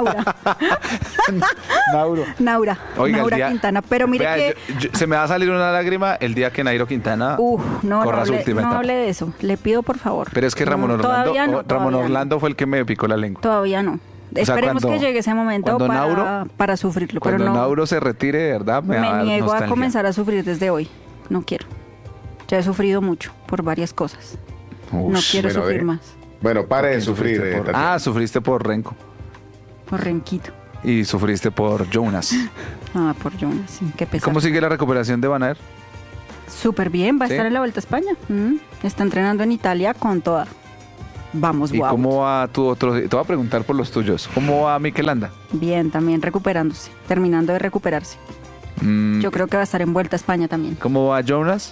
[SPEAKER 2] Nauro.
[SPEAKER 1] Naura
[SPEAKER 2] Oiga, el día-
[SPEAKER 1] Quintana. Pero mire
[SPEAKER 2] vea,
[SPEAKER 1] que...
[SPEAKER 2] se me va a salir una lágrima el día que Nairo Quintana
[SPEAKER 1] No
[SPEAKER 2] corra su
[SPEAKER 1] hable,
[SPEAKER 2] última
[SPEAKER 1] no
[SPEAKER 2] etapa.
[SPEAKER 1] hable de eso. Le pido por favor.
[SPEAKER 2] Pero es que Ramón
[SPEAKER 1] No,
[SPEAKER 2] Orlando,
[SPEAKER 1] todavía no,
[SPEAKER 2] Ramón
[SPEAKER 1] todavía no.
[SPEAKER 2] Orlando fue el que me picó la lengua.
[SPEAKER 1] Todavía no. Esperemos
[SPEAKER 2] cuando-
[SPEAKER 1] que llegue ese momento
[SPEAKER 2] cuando
[SPEAKER 1] para sufrirlo. Pero
[SPEAKER 2] Cuando
[SPEAKER 1] no,
[SPEAKER 2] Nauro se retire, de verdad, me va a
[SPEAKER 1] me
[SPEAKER 2] dar
[SPEAKER 1] niego a
[SPEAKER 2] nostalgia.
[SPEAKER 1] comenzar a sufrir desde hoy. No quiero. Ya he sufrido mucho por varias cosas. No
[SPEAKER 2] Ush,
[SPEAKER 1] quiero
[SPEAKER 3] bueno,
[SPEAKER 1] sufrir más.
[SPEAKER 3] Bueno, pare de
[SPEAKER 2] ¿quién
[SPEAKER 3] sufrir.
[SPEAKER 2] sufriste por-
[SPEAKER 3] Tatiana.
[SPEAKER 2] sufriste por Renko.
[SPEAKER 1] Por Renquito.
[SPEAKER 2] Y sufriste por Jonas.
[SPEAKER 1] Por Jonas. Sí, qué pesar.
[SPEAKER 2] ¿Cómo sigue la recuperación de Van Aert?
[SPEAKER 1] Súper bien. Va a
[SPEAKER 2] ¿Sí?
[SPEAKER 1] estar en la Vuelta a España. Está entrenando en Italia con toda. Vamos,
[SPEAKER 2] ¿Y
[SPEAKER 1] guau.
[SPEAKER 2] cómo va tu otro? Te voy a preguntar por los tuyos. ¿Cómo va Mikel Landa?
[SPEAKER 1] Bien, también recuperándose. Terminando de recuperarse. Yo creo que va a estar en Vuelta a España también.
[SPEAKER 2] ¿Cómo va Jonas?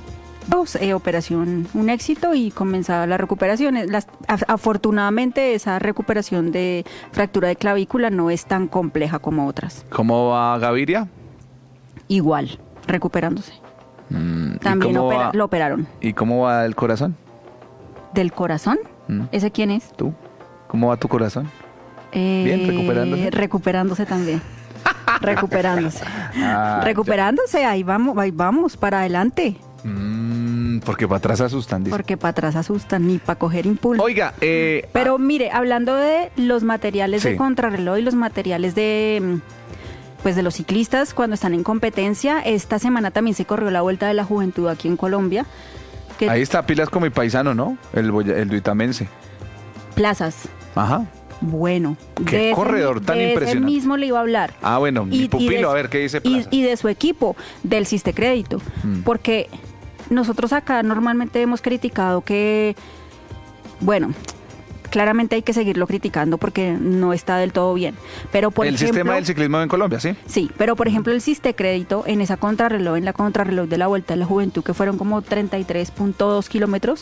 [SPEAKER 1] Operación, un éxito y comenzaba la recuperación. Afortunadamente esa recuperación de fractura de clavícula no es tan compleja como otras.
[SPEAKER 2] ¿Cómo va Gaviria?
[SPEAKER 1] Igual, recuperándose.
[SPEAKER 2] ¿Y
[SPEAKER 1] También
[SPEAKER 2] cómo va-
[SPEAKER 1] lo operaron.
[SPEAKER 2] ¿Y cómo va el corazón?
[SPEAKER 1] ¿Del corazón? ¿Ese quién es?
[SPEAKER 2] ¿Tú? ¿Cómo va tu corazón? Bien, recuperándose.
[SPEAKER 1] Recuperándose también. Recuperándose.
[SPEAKER 2] Ah,
[SPEAKER 1] Recuperándose, ahí vamos, para adelante.
[SPEAKER 2] Porque para atrás asustan, dice.
[SPEAKER 1] Porque para atrás asustan, ni para coger impulso.
[SPEAKER 2] Oiga,
[SPEAKER 1] Pero mire, hablando de los materiales
[SPEAKER 2] Sí.
[SPEAKER 1] de contrarreloj y los materiales de pues de los ciclistas cuando están en competencia, esta semana también se corrió la Vuelta de la Juventud aquí en Colombia. Que
[SPEAKER 2] ahí está pilas con mi paisano, ¿no? El duitamense.
[SPEAKER 1] plazas.
[SPEAKER 2] Ajá.
[SPEAKER 1] Bueno,
[SPEAKER 2] Qué corredor tan
[SPEAKER 1] de
[SPEAKER 2] impresionante.
[SPEAKER 1] ese mismo le iba a hablar.
[SPEAKER 2] Ah, bueno, mi pupilo, a ver qué dice Plaza.
[SPEAKER 1] Y de su equipo, del Siste Crédito. Porque nosotros acá normalmente hemos criticado que, bueno, claramente hay que seguirlo criticando porque no está del todo bien. Pero por
[SPEAKER 2] el
[SPEAKER 1] ejemplo,
[SPEAKER 2] sistema del ciclismo en Colombia, ¿sí?
[SPEAKER 1] sí, pero por ejemplo el Siste Crédito en esa contrarreloj, en la contrarreloj de la Vuelta de la Juventud, que fueron como 33.2 kilómetros,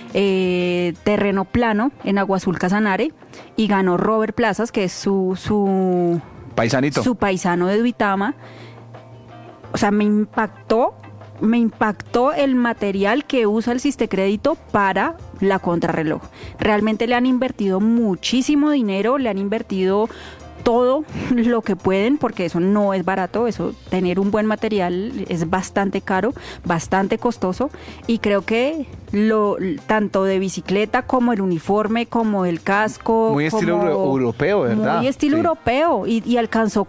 [SPEAKER 1] terreno plano en Agua Azul Casanare, y ganó Robert Plazas, que es su
[SPEAKER 2] Paisanito.
[SPEAKER 1] paisano de Duitama. O sea, me impactó el material que usa el Siste Crédito para la contrarreloj. Realmente le han invertido muchísimo dinero, le han invertido todo lo que pueden, porque eso no es barato, eso, tener un buen material es bastante caro, bastante costoso, y creo que tanto de bicicleta como el uniforme, como el casco,
[SPEAKER 2] Muy estilo
[SPEAKER 1] como-
[SPEAKER 2] europeo, ¿verdad?
[SPEAKER 1] Muy estilo
[SPEAKER 2] Sí.
[SPEAKER 1] europeo, y alcanzó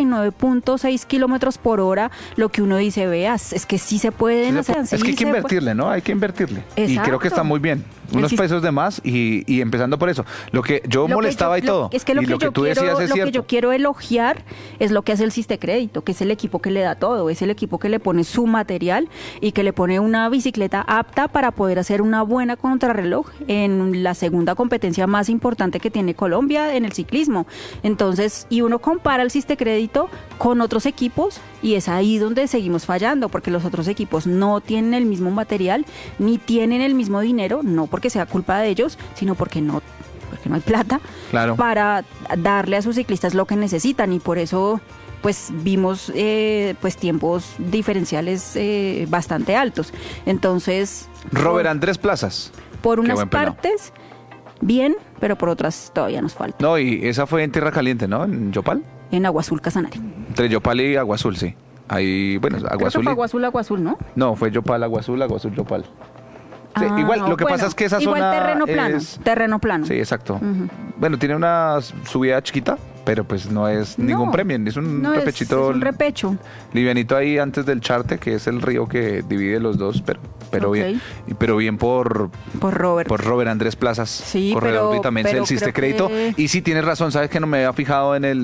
[SPEAKER 1] 49.6 kilómetros por hora, lo que uno dice, veas, es que sí se pueden hacer.
[SPEAKER 2] Es que hay
[SPEAKER 1] sí
[SPEAKER 2] que
[SPEAKER 1] se puede.
[SPEAKER 2] invertirle, ¿no? Hay que invertirle. Y
[SPEAKER 1] Exacto.
[SPEAKER 2] creo que está muy bien. Unos
[SPEAKER 1] El
[SPEAKER 2] pesos de más y empezando por eso. Lo que yo
[SPEAKER 1] Lo que
[SPEAKER 2] molestaba
[SPEAKER 1] yo-
[SPEAKER 2] y todo.
[SPEAKER 1] Es que lo
[SPEAKER 2] y
[SPEAKER 1] que,
[SPEAKER 2] lo que
[SPEAKER 1] yo
[SPEAKER 2] tú
[SPEAKER 1] quiero,
[SPEAKER 2] decías es
[SPEAKER 1] lo que
[SPEAKER 2] cierto.
[SPEAKER 1] yo quiero elogiar es lo que hace el Siste Crédito, que es el equipo que le da todo, es el equipo que le pone su material y que le pone una bicicleta apta para poder hacer una buena contrarreloj en la segunda competencia más importante que tiene Colombia en el ciclismo. Entonces, y uno compara el Siste Crédito con otros equipos y es ahí donde seguimos fallando, porque los otros equipos no tienen el mismo material ni tienen el mismo dinero, no porque sea culpa de ellos, sino porque no hay plata
[SPEAKER 2] Claro.
[SPEAKER 1] para darle a sus ciclistas lo que necesitan, y por eso pues vimos pues tiempos diferenciales bastante altos. Entonces,
[SPEAKER 2] Robert Andrés Plazas.
[SPEAKER 1] por
[SPEAKER 2] Qué
[SPEAKER 1] unas
[SPEAKER 2] buen pelado.
[SPEAKER 1] partes bien, pero por otras todavía nos falta.
[SPEAKER 2] No, y esa fue en Tierra Caliente, ¿no? En Yopal.
[SPEAKER 1] En Agua Azul Casanare.
[SPEAKER 2] Entre Yopal y Agua Azul, sí. Ahí, bueno, Agua
[SPEAKER 1] Creo que
[SPEAKER 2] Azul.
[SPEAKER 1] fue Agua Azul, ¿no?
[SPEAKER 2] No, fue Yopal, Agua Azul, Yopal. Sí,
[SPEAKER 1] Ah,
[SPEAKER 2] igual, lo que
[SPEAKER 1] bueno,
[SPEAKER 2] pasa es que esa
[SPEAKER 1] igual
[SPEAKER 2] zona
[SPEAKER 1] terreno plano,
[SPEAKER 2] es-
[SPEAKER 1] terreno plano.
[SPEAKER 2] Sí, exacto. Bueno, tiene una subida chiquita, pero pues no es ningún
[SPEAKER 1] No,
[SPEAKER 2] premio, es un
[SPEAKER 1] no,
[SPEAKER 2] repechito
[SPEAKER 1] es un repecho.
[SPEAKER 2] livianito ahí antes del Charte, que es el río que divide los dos, pero
[SPEAKER 1] Ok.
[SPEAKER 2] bien, pero bien por
[SPEAKER 1] Por Robert.
[SPEAKER 2] Andrés Plazas,
[SPEAKER 1] Sí,
[SPEAKER 2] corredor
[SPEAKER 1] pero-
[SPEAKER 2] duitamense
[SPEAKER 1] pero
[SPEAKER 2] del Siste
[SPEAKER 1] creo
[SPEAKER 2] Crédito.
[SPEAKER 1] que-
[SPEAKER 2] Y sí tienes razón, sabes que no me había fijado en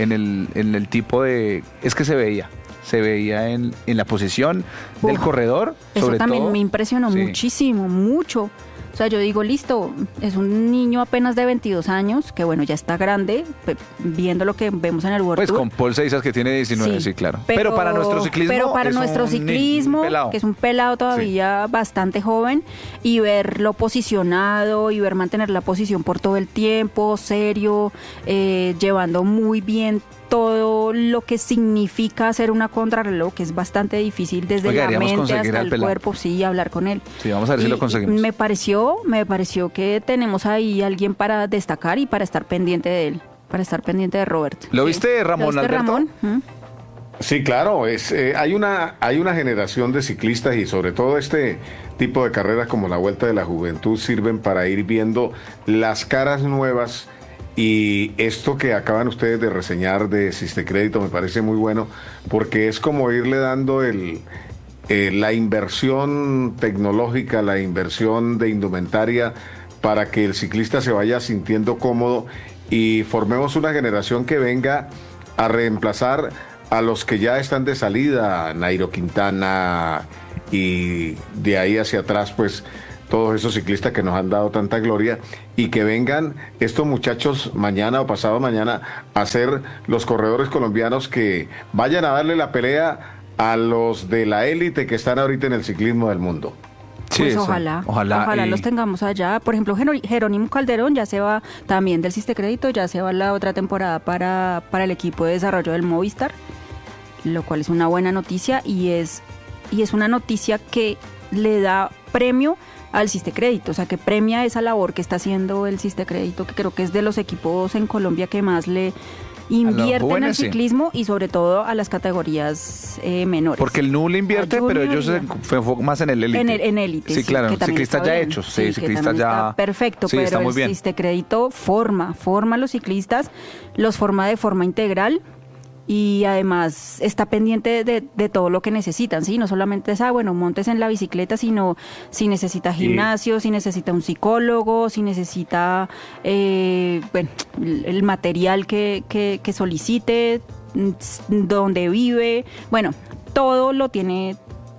[SPEAKER 2] el tipo de, es que se veía en la posición del
[SPEAKER 1] Uf,
[SPEAKER 2] corredor,
[SPEAKER 1] Eso
[SPEAKER 2] sobre
[SPEAKER 1] también
[SPEAKER 2] todo.
[SPEAKER 1] me impresionó
[SPEAKER 2] Sí.
[SPEAKER 1] muchísimo, mucho. O sea, yo digo, listo, es un niño apenas de 22 años, que bueno, ya está grande, viendo lo que vemos en el World
[SPEAKER 2] Pues
[SPEAKER 1] Tour.
[SPEAKER 2] con Paul Seisas que tiene 19, sí, claro. Pero para nuestro ciclismo
[SPEAKER 1] Pero para
[SPEAKER 2] es
[SPEAKER 1] nuestro
[SPEAKER 2] un
[SPEAKER 1] ciclismo,
[SPEAKER 2] pelado.
[SPEAKER 1] que es un pelado todavía bastante joven, y verlo posicionado y ver mantener la posición por todo el tiempo, serio, llevando muy bien todo lo que significa hacer una contrarreloj, que es bastante difícil desde
[SPEAKER 2] Oiga,
[SPEAKER 1] la
[SPEAKER 2] deberíamos
[SPEAKER 1] mente
[SPEAKER 2] conseguir
[SPEAKER 1] hasta
[SPEAKER 2] al
[SPEAKER 1] el
[SPEAKER 2] pelado.
[SPEAKER 1] cuerpo, sí, hablar con él.
[SPEAKER 2] Sí, vamos a ver si
[SPEAKER 1] Y
[SPEAKER 2] lo conseguimos.
[SPEAKER 1] me pareció pero me pareció que tenemos ahí alguien para destacar y para estar pendiente de él, para estar pendiente de Robert.
[SPEAKER 2] ¿Lo viste, Ramón
[SPEAKER 1] ¿Lo viste,
[SPEAKER 2] Alberto?
[SPEAKER 1] Ramón? ¿Mm?
[SPEAKER 3] Sí, claro, hay una generación de ciclistas y sobre todo este tipo de carreras como la Vuelta de la Juventud sirven para ir viendo las caras nuevas y esto que acaban ustedes de reseñar de Sistecrédito me parece muy bueno porque es como irle dando la inversión tecnológica, la inversión de indumentaria para que el ciclista se vaya sintiendo cómodo y formemos una generación que venga a reemplazar a los que ya están de salida, Nairo Quintana y de ahí hacia atrás, pues todos esos ciclistas que nos han dado tanta gloria y que vengan estos muchachos mañana o pasado mañana a ser los corredores colombianos que vayan a darle la pelea a los de la élite que están ahorita en el ciclismo del mundo.
[SPEAKER 2] Sí,
[SPEAKER 1] Pues
[SPEAKER 2] eso.
[SPEAKER 1] ojalá los tengamos allá. Por ejemplo, Jerónimo Calderón ya se va también del Sistecrédito, ya se va la otra temporada para el equipo de desarrollo del Movistar, lo cual es una buena noticia y es una noticia que le da premio al Sistecrédito, o sea, que premia esa labor que está haciendo el Sistecrédito, que creo que es de los equipos en Colombia que más le invierten
[SPEAKER 2] jóvenes,
[SPEAKER 1] al
[SPEAKER 2] sí.
[SPEAKER 1] ciclismo y sobre todo a las categorías menores.
[SPEAKER 2] Porque el NU le invierte,
[SPEAKER 1] A
[SPEAKER 2] pero
[SPEAKER 1] Junior
[SPEAKER 2] ellos se enfocan más en el élite.
[SPEAKER 1] En élite,
[SPEAKER 2] Sí, claro,
[SPEAKER 1] que también
[SPEAKER 2] ciclistas
[SPEAKER 1] está
[SPEAKER 2] ya
[SPEAKER 1] bien.
[SPEAKER 2] hechos,
[SPEAKER 1] que
[SPEAKER 2] ciclistas
[SPEAKER 1] también
[SPEAKER 2] ya...
[SPEAKER 1] está perfecto,
[SPEAKER 2] sí,
[SPEAKER 1] pero
[SPEAKER 2] está muy
[SPEAKER 1] el
[SPEAKER 2] bien.
[SPEAKER 1] Sistecrédito forma a los ciclistas, los forma de forma integral y además está pendiente de todo lo que necesitan, ¿sí? No solamente es, montes en la bicicleta, sino si necesita gimnasio, si necesita un psicólogo, si necesita, el material que solicite, donde vive, todo lo tiene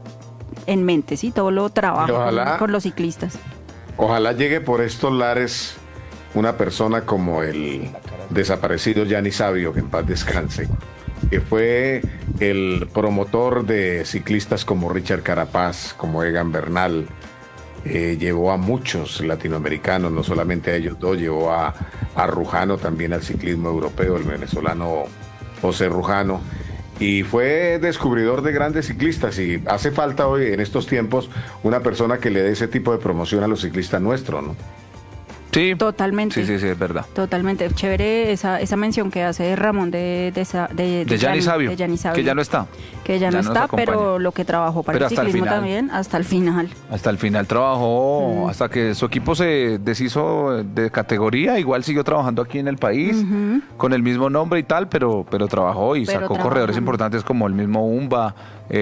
[SPEAKER 1] en mente, ¿sí? Todo lo trabaja
[SPEAKER 3] Ojalá.
[SPEAKER 1] con los ciclistas.
[SPEAKER 3] Ojalá llegue por estos lares una persona como el desaparecido Gianni Savio, que en paz descanse, que fue el promotor de ciclistas como Richard Carapaz, como Egan Bernal, llevó a muchos latinoamericanos, no solamente a ellos dos, llevó a Rujano también al ciclismo europeo, el venezolano José Rujano, y fue descubridor de grandes ciclistas y hace falta hoy en estos tiempos una persona que le dé ese tipo de promoción a los ciclistas nuestros, ¿no?
[SPEAKER 2] Sí.
[SPEAKER 1] Totalmente.
[SPEAKER 2] Sí, es verdad.
[SPEAKER 1] Totalmente. Chévere esa mención que hace Ramón de
[SPEAKER 2] Gianni Savio, que ya no está.
[SPEAKER 1] Que ya no
[SPEAKER 2] nos
[SPEAKER 1] está,
[SPEAKER 2] acompaña.
[SPEAKER 1] pero lo que trabajó para
[SPEAKER 2] Pero
[SPEAKER 1] el
[SPEAKER 2] hasta el
[SPEAKER 1] ciclismo
[SPEAKER 2] final.
[SPEAKER 1] también, hasta el final.
[SPEAKER 2] Hasta el final trabajó, hasta que su equipo se deshizo de categoría, igual siguió trabajando aquí en el país, con el mismo nombre y tal, pero trabajó y sacó corredores importantes como el mismo Umba,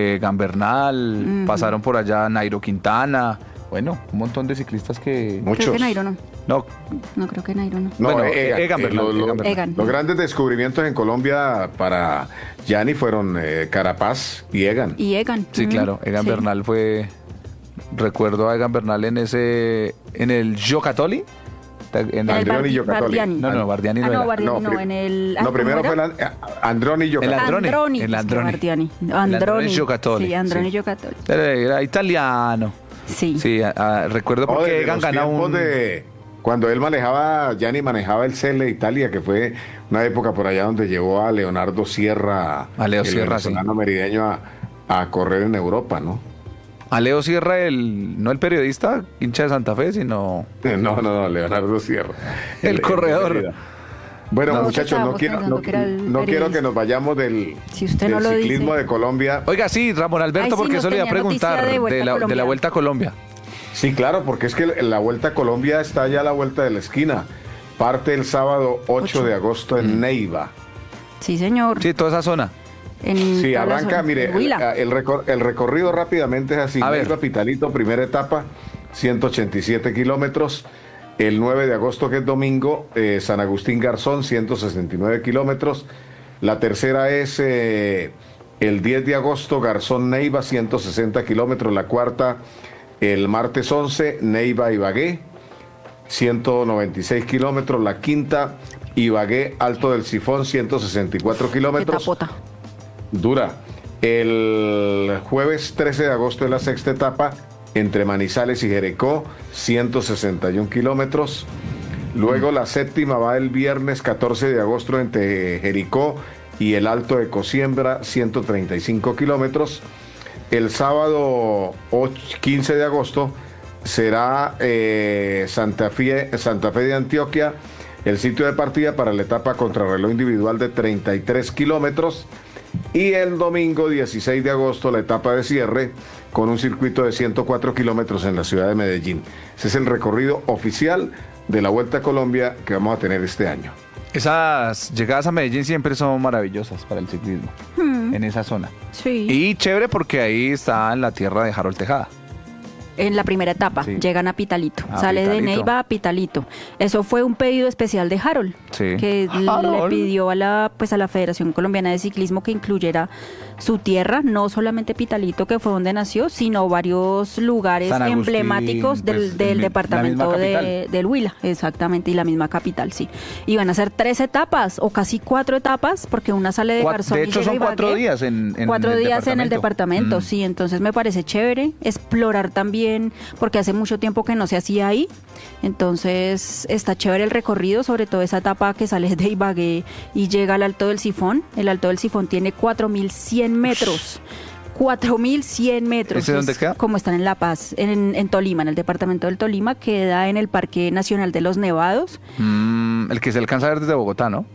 [SPEAKER 2] Gambernal, pasaron por allá Nairo Quintana, un montón de ciclistas que...
[SPEAKER 3] Muchos.
[SPEAKER 1] Creo que Nairo no.
[SPEAKER 2] No,
[SPEAKER 1] Creo que Nairo no.
[SPEAKER 3] No,
[SPEAKER 2] Bueno,
[SPEAKER 3] Egan Bernal.
[SPEAKER 1] Egan.
[SPEAKER 3] Los grandes descubrimientos en Colombia para Gianni fueron Carapaz y Egan.
[SPEAKER 1] Y Egan.
[SPEAKER 2] sí, claro, Egan
[SPEAKER 1] Sí.
[SPEAKER 2] Bernal fue... Recuerdo a Egan Bernal en el Giocattoli.
[SPEAKER 3] En Androni Giocattoli.
[SPEAKER 1] Bardiani.
[SPEAKER 2] No, Bardiani no
[SPEAKER 1] no,
[SPEAKER 2] era.
[SPEAKER 1] Bardiani no,
[SPEAKER 3] pri-
[SPEAKER 1] en el...
[SPEAKER 3] No, primero
[SPEAKER 1] ¿cómo
[SPEAKER 3] fue
[SPEAKER 1] era?
[SPEAKER 3] Androni Giocattoli.
[SPEAKER 1] Androni.
[SPEAKER 2] El
[SPEAKER 1] es que
[SPEAKER 2] Androni.
[SPEAKER 1] Bardiani.
[SPEAKER 2] Androni
[SPEAKER 1] Androni.
[SPEAKER 2] Giocattoli,
[SPEAKER 1] Sí, Androni
[SPEAKER 2] sí.
[SPEAKER 1] Giocattoli.
[SPEAKER 2] Era italiano.
[SPEAKER 1] Sí.
[SPEAKER 2] Sí, recuerdo
[SPEAKER 3] No,
[SPEAKER 2] porque
[SPEAKER 3] desde
[SPEAKER 2] Egan
[SPEAKER 3] los
[SPEAKER 2] ganó
[SPEAKER 3] tiempos
[SPEAKER 2] un...
[SPEAKER 3] cuando Gianni manejaba el CL de Italia, que fue una época por allá donde llevó a Leonardo Sierra,
[SPEAKER 2] A Leo
[SPEAKER 3] el
[SPEAKER 2] Sierra, sí.
[SPEAKER 3] venezolano merideño, a correr en Europa, ¿no?
[SPEAKER 2] A Leo Sierra, no el periodista, hincha de Santa Fe, sino...
[SPEAKER 3] No, Leonardo Sierra.
[SPEAKER 2] El corredor.
[SPEAKER 3] Mérida. Bueno,
[SPEAKER 1] No,
[SPEAKER 3] muchachos,
[SPEAKER 1] estábamos pensando que era el
[SPEAKER 3] no quiero
[SPEAKER 1] periodista.
[SPEAKER 3] que nos vayamos del,
[SPEAKER 1] Si usted no
[SPEAKER 3] del
[SPEAKER 1] lo
[SPEAKER 3] ciclismo
[SPEAKER 1] dice.
[SPEAKER 3] de Colombia.
[SPEAKER 2] Oiga, sí, Ramón Alberto,
[SPEAKER 1] Ay, sí,
[SPEAKER 2] porque
[SPEAKER 1] no
[SPEAKER 2] eso le iba a
[SPEAKER 1] tenía noticia
[SPEAKER 2] preguntar
[SPEAKER 1] de Vuelta a
[SPEAKER 2] de la
[SPEAKER 1] Colombia.
[SPEAKER 2] Vuelta a Colombia.
[SPEAKER 3] Sí, claro, porque es que la Vuelta a Colombia está ya a la vuelta de la esquina. Parte el sábado 8 de agosto en Neiva.
[SPEAKER 1] Sí, señor.
[SPEAKER 2] Sí, toda esa zona.
[SPEAKER 1] En
[SPEAKER 3] Sí,
[SPEAKER 1] toda la
[SPEAKER 3] arranca,
[SPEAKER 1] zona.
[SPEAKER 3] mire,
[SPEAKER 1] En Huila.
[SPEAKER 3] el recorrido rápidamente es así.
[SPEAKER 2] A ver.
[SPEAKER 3] Neiva Pitalito, primera etapa, 187 kilómetros. El 9 de agosto, que es domingo, San Agustín Garzón, 169 kilómetros. La tercera es el 10 de agosto, Garzón Neiva, 160 kilómetros. La cuarta, el martes 11, Neiva Ibagué, 196 kilómetros. La quinta, Ibagué Alto del Sifón, 164
[SPEAKER 1] Qué
[SPEAKER 3] kilómetros.
[SPEAKER 1] tapota.
[SPEAKER 3] Dura. El jueves 13 de agosto es la sexta etapa entre Manizales y Jericó, 161 kilómetros. Luego la séptima va el viernes 14 de agosto entre Jericó y el Alto de Cosiembra, 135 kilómetros. El sábado 15 de agosto será Santa Fe de Antioquia el sitio de partida para la etapa contrarreloj individual de 33 kilómetros. Y el domingo 16 de agosto la etapa de cierre con un circuito de 104 kilómetros en la ciudad de Medellín. Ese es el recorrido oficial de la Vuelta a Colombia que vamos a tener este año.
[SPEAKER 2] Esas llegadas a Medellín siempre son maravillosas para el ciclismo, en esa zona.
[SPEAKER 1] Sí.
[SPEAKER 2] Y chévere porque ahí está en la tierra de Harold Tejada.
[SPEAKER 1] En la primera etapa,
[SPEAKER 2] Sí.
[SPEAKER 1] llegan a Pitalito.
[SPEAKER 2] A
[SPEAKER 1] Sale de
[SPEAKER 2] Pitalito.
[SPEAKER 1] Neiva a Pitalito. Eso fue un pedido especial de Harold,
[SPEAKER 2] Sí.
[SPEAKER 1] que le
[SPEAKER 2] Harold.
[SPEAKER 1] pidió a la Federación Colombiana de Ciclismo que incluyera su tierra, no solamente Pitalito, que fue donde nació, sino varios lugares
[SPEAKER 2] San Agustín,
[SPEAKER 1] emblemáticos
[SPEAKER 2] pues,
[SPEAKER 1] del
[SPEAKER 2] la
[SPEAKER 1] departamento
[SPEAKER 2] misma capital.
[SPEAKER 1] del Huila, exactamente, y la misma capital, sí. Y van a ser 3 etapas, o casi 4 etapas, porque una sale de Garzón
[SPEAKER 2] De
[SPEAKER 1] y
[SPEAKER 2] hecho,
[SPEAKER 1] llega a
[SPEAKER 2] son 4
[SPEAKER 1] Ibagué.
[SPEAKER 2] días en
[SPEAKER 1] 4
[SPEAKER 2] el
[SPEAKER 1] días en el departamento,
[SPEAKER 2] Mm.
[SPEAKER 1] sí, entonces me parece chévere explorar también, porque hace mucho tiempo que no se hacía ahí, entonces está chévere el recorrido, sobre todo esa etapa que sale de Ibagué y llega al Alto del Sifón. El Alto del Sifón tiene 4.100 metros. 4.100 metros.
[SPEAKER 2] ¿Ese dónde
[SPEAKER 1] Es
[SPEAKER 2] queda?
[SPEAKER 1] Como están en La Paz, en Tolima, en el departamento del Tolima, queda en el Parque Nacional de los Nevados.
[SPEAKER 2] El que se alcanza a ver desde Bogotá, ¿no?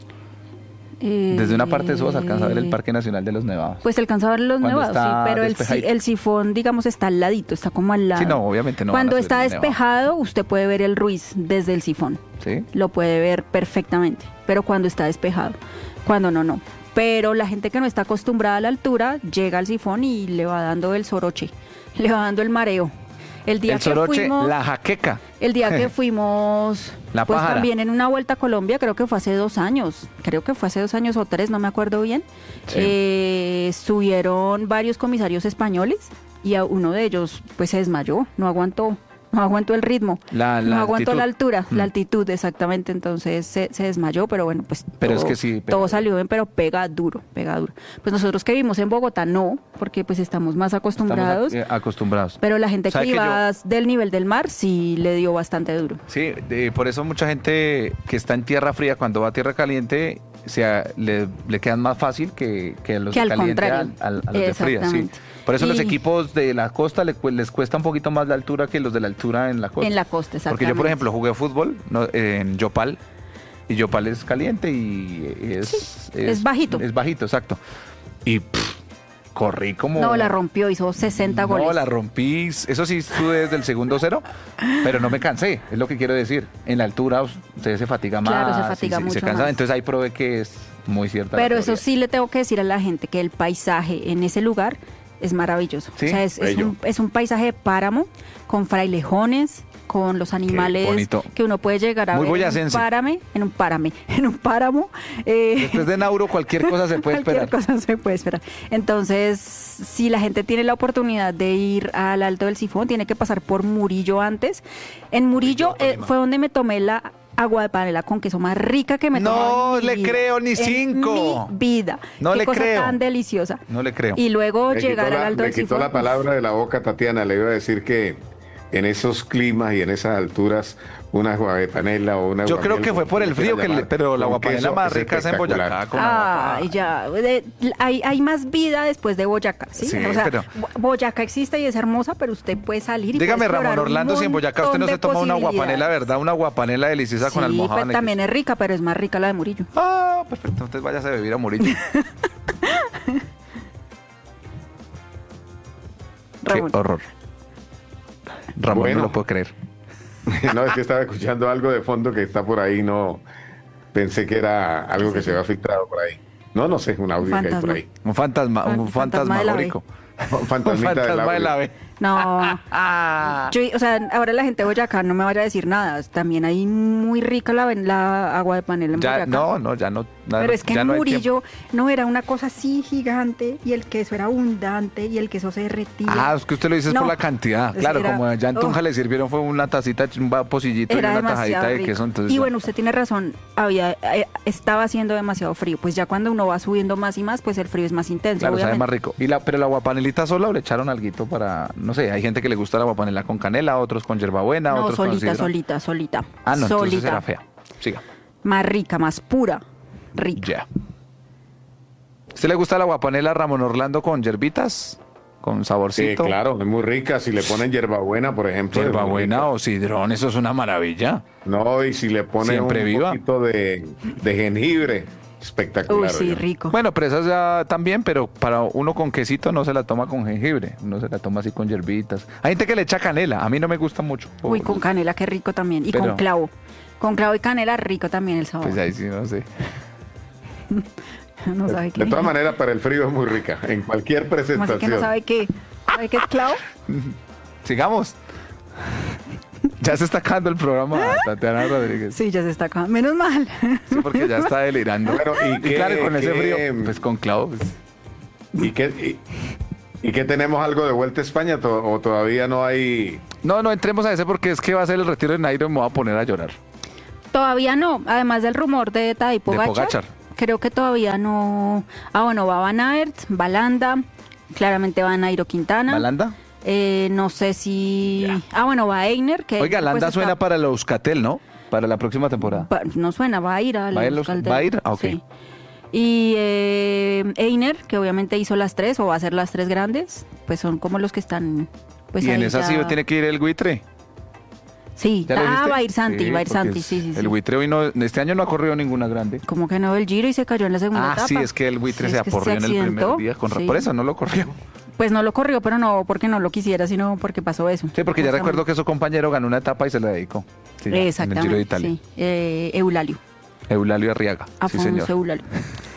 [SPEAKER 2] Desde una parte de eso se alcanza a ver el Parque Nacional de los Nevados.
[SPEAKER 1] Pues se alcanza a ver los
[SPEAKER 2] Cuando
[SPEAKER 1] nevados, sí,
[SPEAKER 2] está
[SPEAKER 1] pero
[SPEAKER 2] despejadito.
[SPEAKER 1] el sifón, digamos, está al ladito, está como al lado.
[SPEAKER 2] Sí, no, obviamente no van a
[SPEAKER 1] Cuando
[SPEAKER 2] subir
[SPEAKER 1] está
[SPEAKER 2] el nevado.
[SPEAKER 1] despejado, usted puede ver el Ruiz desde el sifón.
[SPEAKER 2] ¿Sí?
[SPEAKER 1] Lo puede ver perfectamente, pero cuando está despejado. Cuando no, no. Pero la gente que no está acostumbrada a la altura llega al sifón y le va dando el soroche, le va dando el mareo. El día
[SPEAKER 2] El
[SPEAKER 1] que
[SPEAKER 2] soroche,
[SPEAKER 1] fuimos,
[SPEAKER 2] la jaqueca.
[SPEAKER 1] el día que fuimos,
[SPEAKER 2] La
[SPEAKER 1] pues
[SPEAKER 2] pájara.
[SPEAKER 1] también en una vuelta a Colombia, creo que fue hace 2 años, o 3, no me acuerdo bien,
[SPEAKER 2] Sí.
[SPEAKER 1] subieron varios comisarios españoles y a uno de ellos pues se desmayó, no aguantó el ritmo,
[SPEAKER 2] La
[SPEAKER 1] no aguantó
[SPEAKER 2] altitud.
[SPEAKER 1] la altura,
[SPEAKER 2] Mm.
[SPEAKER 1] la altitud exactamente, entonces se desmayó, pero bueno, pues
[SPEAKER 2] Pero
[SPEAKER 1] todo,
[SPEAKER 2] es que sí,
[SPEAKER 1] todo salió bien, pero pega duro, pega duro. Pues nosotros que vivimos en Bogotá no, porque pues estamos más acostumbrados.
[SPEAKER 2] Estamos acostumbrados.
[SPEAKER 1] Pero la gente que
[SPEAKER 2] ¿Sabe que
[SPEAKER 1] iba del nivel del mar sí le dio bastante duro.
[SPEAKER 2] Sí, por eso mucha gente que está en tierra fría, cuando va a tierra caliente, le quedan más fácil que a los
[SPEAKER 1] Que
[SPEAKER 2] de
[SPEAKER 1] al
[SPEAKER 2] caliente
[SPEAKER 1] contrario.
[SPEAKER 2] a los de fría. Sí.
[SPEAKER 1] Exactamente.
[SPEAKER 2] Por eso los
[SPEAKER 1] Y-
[SPEAKER 2] equipos de la costa les cuesta un poquito más la altura que los de la altura en la costa.
[SPEAKER 1] En la costa, exactamente.
[SPEAKER 2] Porque yo, por ejemplo, jugué fútbol en Yopal, y Yopal es caliente y
[SPEAKER 1] es bajito.
[SPEAKER 2] Es bajito, exacto. Y corrí como...
[SPEAKER 1] No, la rompió, hizo 60 goles.
[SPEAKER 2] No, la rompí. Eso sí, estuve desde el segundo cero, pero no me cansé, es lo que quiero decir. En la altura usted se fatiga más.
[SPEAKER 1] Claro, se fatiga
[SPEAKER 2] y se
[SPEAKER 1] mucho
[SPEAKER 2] cansa.
[SPEAKER 1] más.
[SPEAKER 2] Entonces ahí probé que es muy cierta. la
[SPEAKER 1] Pero eso
[SPEAKER 2] teoría.
[SPEAKER 1] sí le tengo que decir a la gente que el paisaje en ese lugar es maravilloso.
[SPEAKER 2] Sí,
[SPEAKER 1] O sea, es
[SPEAKER 3] bello.
[SPEAKER 1] es un paisaje de páramo con frailejones, con los animales
[SPEAKER 2] bonito.
[SPEAKER 1] que uno puede llegar a
[SPEAKER 2] Muy
[SPEAKER 1] ver
[SPEAKER 2] boyacense.
[SPEAKER 1] en un páramo.
[SPEAKER 2] Después de Nauro cualquier cosa se puede
[SPEAKER 1] Cualquier
[SPEAKER 2] esperar.
[SPEAKER 1] cosa se puede esperar. Entonces, si la gente tiene la oportunidad de ir al Alto del Sifón, tiene que pasar por Murillo antes. En Murillo fue donde me tomé la agua de panela con queso más rica que me he
[SPEAKER 2] No
[SPEAKER 1] tomado en mi
[SPEAKER 2] le
[SPEAKER 1] vida.
[SPEAKER 2] creo ni
[SPEAKER 1] En
[SPEAKER 2] 5.
[SPEAKER 1] mi vida.
[SPEAKER 2] No
[SPEAKER 1] Qué
[SPEAKER 2] le
[SPEAKER 1] cosa
[SPEAKER 2] creo.
[SPEAKER 1] tan deliciosa.
[SPEAKER 2] No le creo.
[SPEAKER 1] Y luego
[SPEAKER 3] Me
[SPEAKER 1] llegar
[SPEAKER 3] quitó
[SPEAKER 1] al
[SPEAKER 3] la-
[SPEAKER 1] Alto
[SPEAKER 3] me
[SPEAKER 1] del
[SPEAKER 3] quitó
[SPEAKER 1] Sifón.
[SPEAKER 3] la palabra de la boca, Tatiana. Le iba a decir que en esos climas y en esas alturas, una agua de panela o una
[SPEAKER 2] Yo
[SPEAKER 3] aguamiel,
[SPEAKER 2] creo que fue
[SPEAKER 3] como
[SPEAKER 2] por el
[SPEAKER 3] le
[SPEAKER 2] frío,
[SPEAKER 3] quieran llamar,
[SPEAKER 2] pero la
[SPEAKER 3] con
[SPEAKER 2] guapanela
[SPEAKER 3] queso
[SPEAKER 2] más rica es en
[SPEAKER 3] espectacular.
[SPEAKER 2] Boyacá. Con agua.
[SPEAKER 1] Ay, ya. Hay más vida después de Boyacá, ¿sí?
[SPEAKER 2] Sí,
[SPEAKER 1] o sea,
[SPEAKER 2] pero-
[SPEAKER 1] Boyacá existe y es hermosa, pero usted puede salir y
[SPEAKER 2] Dígame,
[SPEAKER 1] puede explorar
[SPEAKER 2] Ramón Orlando,
[SPEAKER 1] un
[SPEAKER 2] si en Boyacá usted no
[SPEAKER 1] montón
[SPEAKER 2] se
[SPEAKER 1] de
[SPEAKER 2] toma una guapanela,
[SPEAKER 1] posibilidades.
[SPEAKER 2] ¿verdad? Una guapanela deliciosa con
[SPEAKER 1] Sí,
[SPEAKER 2] almohada.
[SPEAKER 1] pues, también es rica, pero es más rica la de Murillo.
[SPEAKER 2] Ah, perfecto. Entonces váyase a vivir a Murillo. Qué
[SPEAKER 1] Ramón.
[SPEAKER 2] horror. Ramón,
[SPEAKER 3] Bueno.
[SPEAKER 2] no lo puedo creer.
[SPEAKER 3] No, es que estaba escuchando algo de fondo que está por ahí, no pensé que era algo que se había filtrado por ahí. No sé, un audio que hay por
[SPEAKER 1] fantasma.
[SPEAKER 3] ahí.
[SPEAKER 2] Un fantasma,
[SPEAKER 1] Un
[SPEAKER 2] un
[SPEAKER 1] fantasma de la
[SPEAKER 2] fantasmagórico.
[SPEAKER 3] Un
[SPEAKER 2] Un
[SPEAKER 3] fantasmita del
[SPEAKER 2] fantasma del
[SPEAKER 3] audio.
[SPEAKER 2] ave.
[SPEAKER 1] No.
[SPEAKER 2] Ah.
[SPEAKER 1] O sea, ahora la gente de Boyacá no me vaya a decir nada. También hay muy rica la agua de panela en
[SPEAKER 2] Ya,
[SPEAKER 1] Boyacá.
[SPEAKER 2] no, ya no.
[SPEAKER 1] Pero es que
[SPEAKER 2] ya
[SPEAKER 1] en
[SPEAKER 2] no hay
[SPEAKER 1] Murillo no era una cosa así gigante y el queso era abundante y el queso se derretía.
[SPEAKER 2] Ah, es que usted lo dice es
[SPEAKER 1] No.
[SPEAKER 2] por la cantidad.
[SPEAKER 1] Es
[SPEAKER 2] Claro,
[SPEAKER 1] era-
[SPEAKER 2] como allá en Tunja
[SPEAKER 1] oh.
[SPEAKER 2] le sirvieron fue una tacita, un pocillito y
[SPEAKER 1] Era
[SPEAKER 2] una
[SPEAKER 1] demasiado
[SPEAKER 2] tajadita de
[SPEAKER 1] rico.
[SPEAKER 2] queso. Entonces,
[SPEAKER 1] Y
[SPEAKER 2] no.
[SPEAKER 1] bueno, usted tiene razón, estaba haciendo demasiado frío. Pues ya cuando uno va subiendo más y más, pues el frío es más intenso,
[SPEAKER 2] Claro, sabe
[SPEAKER 1] obviamente.
[SPEAKER 2] más rico. Pero la guapanelita sola o le echaron alguito para, no sé, hay gente que le gusta la guapanela con canela, otros con hierbabuena,
[SPEAKER 1] No,
[SPEAKER 2] otros con sidra.
[SPEAKER 1] solita.
[SPEAKER 2] Ah, no, entonces
[SPEAKER 1] solita.
[SPEAKER 2] era fea. Siga.
[SPEAKER 1] Más rica, más pura. Rica.
[SPEAKER 2] Ya. ¿Usted le gusta la guapanela Ramón Orlando con hierbitas? con
[SPEAKER 3] Sí,
[SPEAKER 2] saborcito.
[SPEAKER 3] claro, es muy rica. Si le ponen hierbabuena, por ejemplo. es muy
[SPEAKER 2] Hierbabuena
[SPEAKER 3] rica.
[SPEAKER 2] o sidrón, eso es una maravilla.
[SPEAKER 3] No, y si le ponen
[SPEAKER 2] Siempre
[SPEAKER 3] un
[SPEAKER 2] viva.
[SPEAKER 3] poquito de jengibre, espectacular.
[SPEAKER 1] Uy, sí,
[SPEAKER 3] oye.
[SPEAKER 1] rico.
[SPEAKER 2] Bueno, pero esa ya también, pero para uno con quesito no se la toma con jengibre, uno se la toma así con hierbitas. Hay gente que le echa canela, a mí no me gusta mucho.
[SPEAKER 1] Uy, con canela, qué rico también. Y
[SPEAKER 2] Pero-
[SPEAKER 1] con clavo. Con clavo y canela, rico también el sabor.
[SPEAKER 2] Pues ahí sí, no sé.
[SPEAKER 1] No sabe qué.
[SPEAKER 3] De todas maneras, para el frío es muy rica, en cualquier
[SPEAKER 1] ¿Cómo así que no
[SPEAKER 3] presentación.
[SPEAKER 1] sabe qué? ¿Sabe qué es clavo?
[SPEAKER 2] Sigamos. Ya se está acabando el programa, Tatiana Rodríguez.
[SPEAKER 1] Sí, ya se está acabando. Menos mal.
[SPEAKER 2] Sí, porque ya está delirando.
[SPEAKER 3] Bueno, ¿y qué-
[SPEAKER 2] claro, con ese
[SPEAKER 3] qué-
[SPEAKER 2] frío, pues con clavo. Pues.
[SPEAKER 3] ¿Y qué tenemos algo de Vuelta a España o todavía no hay?
[SPEAKER 2] No entremos a ese porque es que va a ser el retiro de Nairo y me voy a poner a llorar.
[SPEAKER 1] Todavía no. Además del rumor de Tadej
[SPEAKER 2] Pogačar.
[SPEAKER 1] creo que todavía no. Bueno, va Van Aert, va Landa, claramente va Nairo Quintana.
[SPEAKER 2] ¿Balanda?
[SPEAKER 1] No sé si. Bueno, va Einer. Que
[SPEAKER 2] Oiga,
[SPEAKER 1] pues,
[SPEAKER 2] Landa
[SPEAKER 1] está-
[SPEAKER 2] suena para el Euskaltel, ¿no? Para la próxima temporada.
[SPEAKER 1] No suena, va a ir a
[SPEAKER 2] ¿Va a ir ¿va a ir? Ah, ok.
[SPEAKER 1] Sí. Y Einer, que obviamente hizo las tres o va a hacer las tres grandes, pues son como los que están. Pues
[SPEAKER 2] y en
[SPEAKER 1] ahí
[SPEAKER 2] esa sí
[SPEAKER 1] ya-
[SPEAKER 2] tiene que ir el buitre.
[SPEAKER 1] Sí,
[SPEAKER 2] ¿Ya lo dijiste?
[SPEAKER 1] va a ir Santi,
[SPEAKER 2] Sí,
[SPEAKER 1] va a ir
[SPEAKER 2] porque
[SPEAKER 1] Santi, sí.
[SPEAKER 2] El buitre hoy no, este año no ha corrido ninguna grande.
[SPEAKER 1] Como que no el Giro y se cayó en la segunda etapa.
[SPEAKER 2] Sí, es que el buitre
[SPEAKER 1] Sí,
[SPEAKER 2] se
[SPEAKER 1] es que
[SPEAKER 2] aporrió en el primer
[SPEAKER 1] accidentó.
[SPEAKER 2] día.
[SPEAKER 1] Sí.
[SPEAKER 2] Por eso no lo corrió.
[SPEAKER 1] Pues no lo corrió, pero no porque no lo quisiera, sino porque pasó eso.
[SPEAKER 2] Sí, porque ya recuerdo que su compañero ganó una etapa y se la dedicó. Sí, en el
[SPEAKER 1] Exactamente.
[SPEAKER 2] Giro de Italia.
[SPEAKER 1] Sí. Eulalio.
[SPEAKER 2] Eulalio Arriaga. Sí,
[SPEAKER 1] Afonso
[SPEAKER 2] señor.
[SPEAKER 1] Eulalio.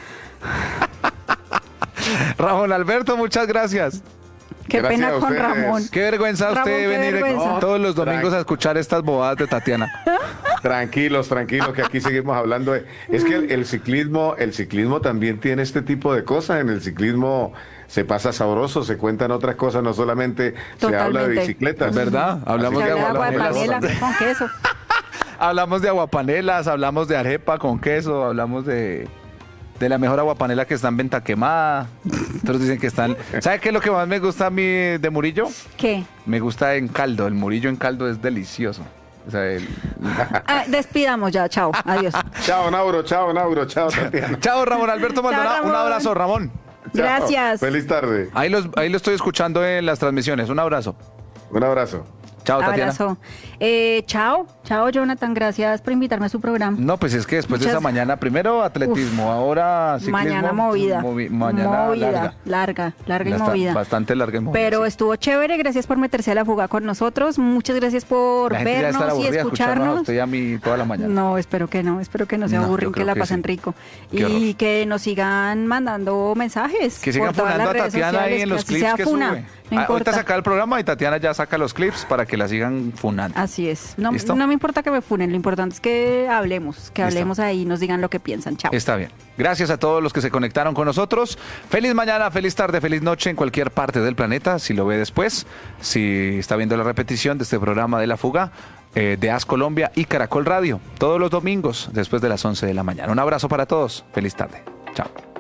[SPEAKER 2] Ramón Alberto, muchas gracias.
[SPEAKER 1] Qué
[SPEAKER 3] Gracias
[SPEAKER 1] pena
[SPEAKER 3] a
[SPEAKER 1] con
[SPEAKER 3] ustedes.
[SPEAKER 1] Ramón.
[SPEAKER 2] Qué vergüenza
[SPEAKER 1] Ramón,
[SPEAKER 2] usted
[SPEAKER 1] qué
[SPEAKER 2] venir
[SPEAKER 1] vergüenza.
[SPEAKER 2] todos los domingos
[SPEAKER 3] Tranqui.
[SPEAKER 2] a escuchar estas bobadas de Tatiana.
[SPEAKER 3] Tranquilos, que aquí seguimos hablando es que el ciclismo también tiene este tipo de cosas. En el ciclismo se pasa sabroso, se cuentan otras cosas, no solamente se habla de
[SPEAKER 1] Totalmente.
[SPEAKER 3] bicicletas.
[SPEAKER 2] ¿Verdad? Hablamos
[SPEAKER 1] Se
[SPEAKER 2] de
[SPEAKER 1] habla de agua de
[SPEAKER 2] aguapanelas.
[SPEAKER 1] panela con queso.
[SPEAKER 2] Hablamos de aguapanelas, hablamos de arepa con queso, hablamos de la mejor aguapanela que está en venta quemada. Otros dicen que están... ¿Sabe qué es lo que más me gusta a mí de Murillo?
[SPEAKER 1] ¿Qué?
[SPEAKER 2] Me gusta en caldo. El Murillo en caldo es delicioso. O sea,
[SPEAKER 1] Despidamos ya, chao, adiós.
[SPEAKER 3] Chao, Nauro, chao, Tatiana.
[SPEAKER 2] Chao, Ramón Alberto Maldonado.
[SPEAKER 1] Ramón.
[SPEAKER 2] Un abrazo, Ramón.
[SPEAKER 3] Chao.
[SPEAKER 1] Gracias.
[SPEAKER 3] Feliz tarde.
[SPEAKER 2] Ahí lo estoy escuchando en las transmisiones. Un abrazo.
[SPEAKER 3] Un abrazo.
[SPEAKER 2] Chao, Tatiana.
[SPEAKER 1] Abrazo. Chao, Jonathan, gracias por invitarme a su programa.
[SPEAKER 2] No, pues es que después de
[SPEAKER 1] Muchas-
[SPEAKER 2] esa mañana, primero atletismo, ahora ciclismo.
[SPEAKER 1] Mañana movida.
[SPEAKER 2] Mañana
[SPEAKER 1] larga y
[SPEAKER 2] Está
[SPEAKER 1] movida.
[SPEAKER 2] Bastante larga y movida.
[SPEAKER 1] Pero
[SPEAKER 2] sí.
[SPEAKER 1] estuvo chévere, gracias por meterse a la fuga con nosotros. Muchas gracias por
[SPEAKER 2] La gente ya está
[SPEAKER 1] vernos y
[SPEAKER 2] aburrida de escucharnos a
[SPEAKER 1] escucharnos.
[SPEAKER 2] usted y a mí toda la mañana.
[SPEAKER 1] No, espero que no se
[SPEAKER 2] No,
[SPEAKER 1] aburren,
[SPEAKER 2] yo
[SPEAKER 1] que
[SPEAKER 2] creo
[SPEAKER 1] la
[SPEAKER 2] que
[SPEAKER 1] pasen
[SPEAKER 2] sí.
[SPEAKER 1] rico.
[SPEAKER 2] Qué horror.
[SPEAKER 1] Y que nos sigan mandando mensajes.
[SPEAKER 2] Que sigan
[SPEAKER 1] por todas
[SPEAKER 2] funando a
[SPEAKER 1] las redes
[SPEAKER 2] Tatiana ahí
[SPEAKER 1] sociales,
[SPEAKER 2] en los
[SPEAKER 1] así
[SPEAKER 2] clips
[SPEAKER 1] sea
[SPEAKER 2] que
[SPEAKER 1] funa,
[SPEAKER 2] sube.
[SPEAKER 1] no
[SPEAKER 2] Ahorita
[SPEAKER 1] importa.
[SPEAKER 2] saca el programa y Tatiana ya saca los clips para que la sigan funando.
[SPEAKER 1] Así es. No,
[SPEAKER 2] ¿Listo?
[SPEAKER 1] no me importa que me funen, lo importante es que hablemos, ahí y nos digan lo que piensan. Chao.
[SPEAKER 2] Está bien. Gracias a todos los que se conectaron con nosotros. Feliz mañana, feliz tarde, feliz noche en cualquier parte del planeta. Si lo ve después, si está viendo la repetición de este programa de La Fuga, de AS Colombia y Caracol Radio, todos los domingos después de las 11 de la mañana. Un abrazo para todos. Feliz tarde. Chao.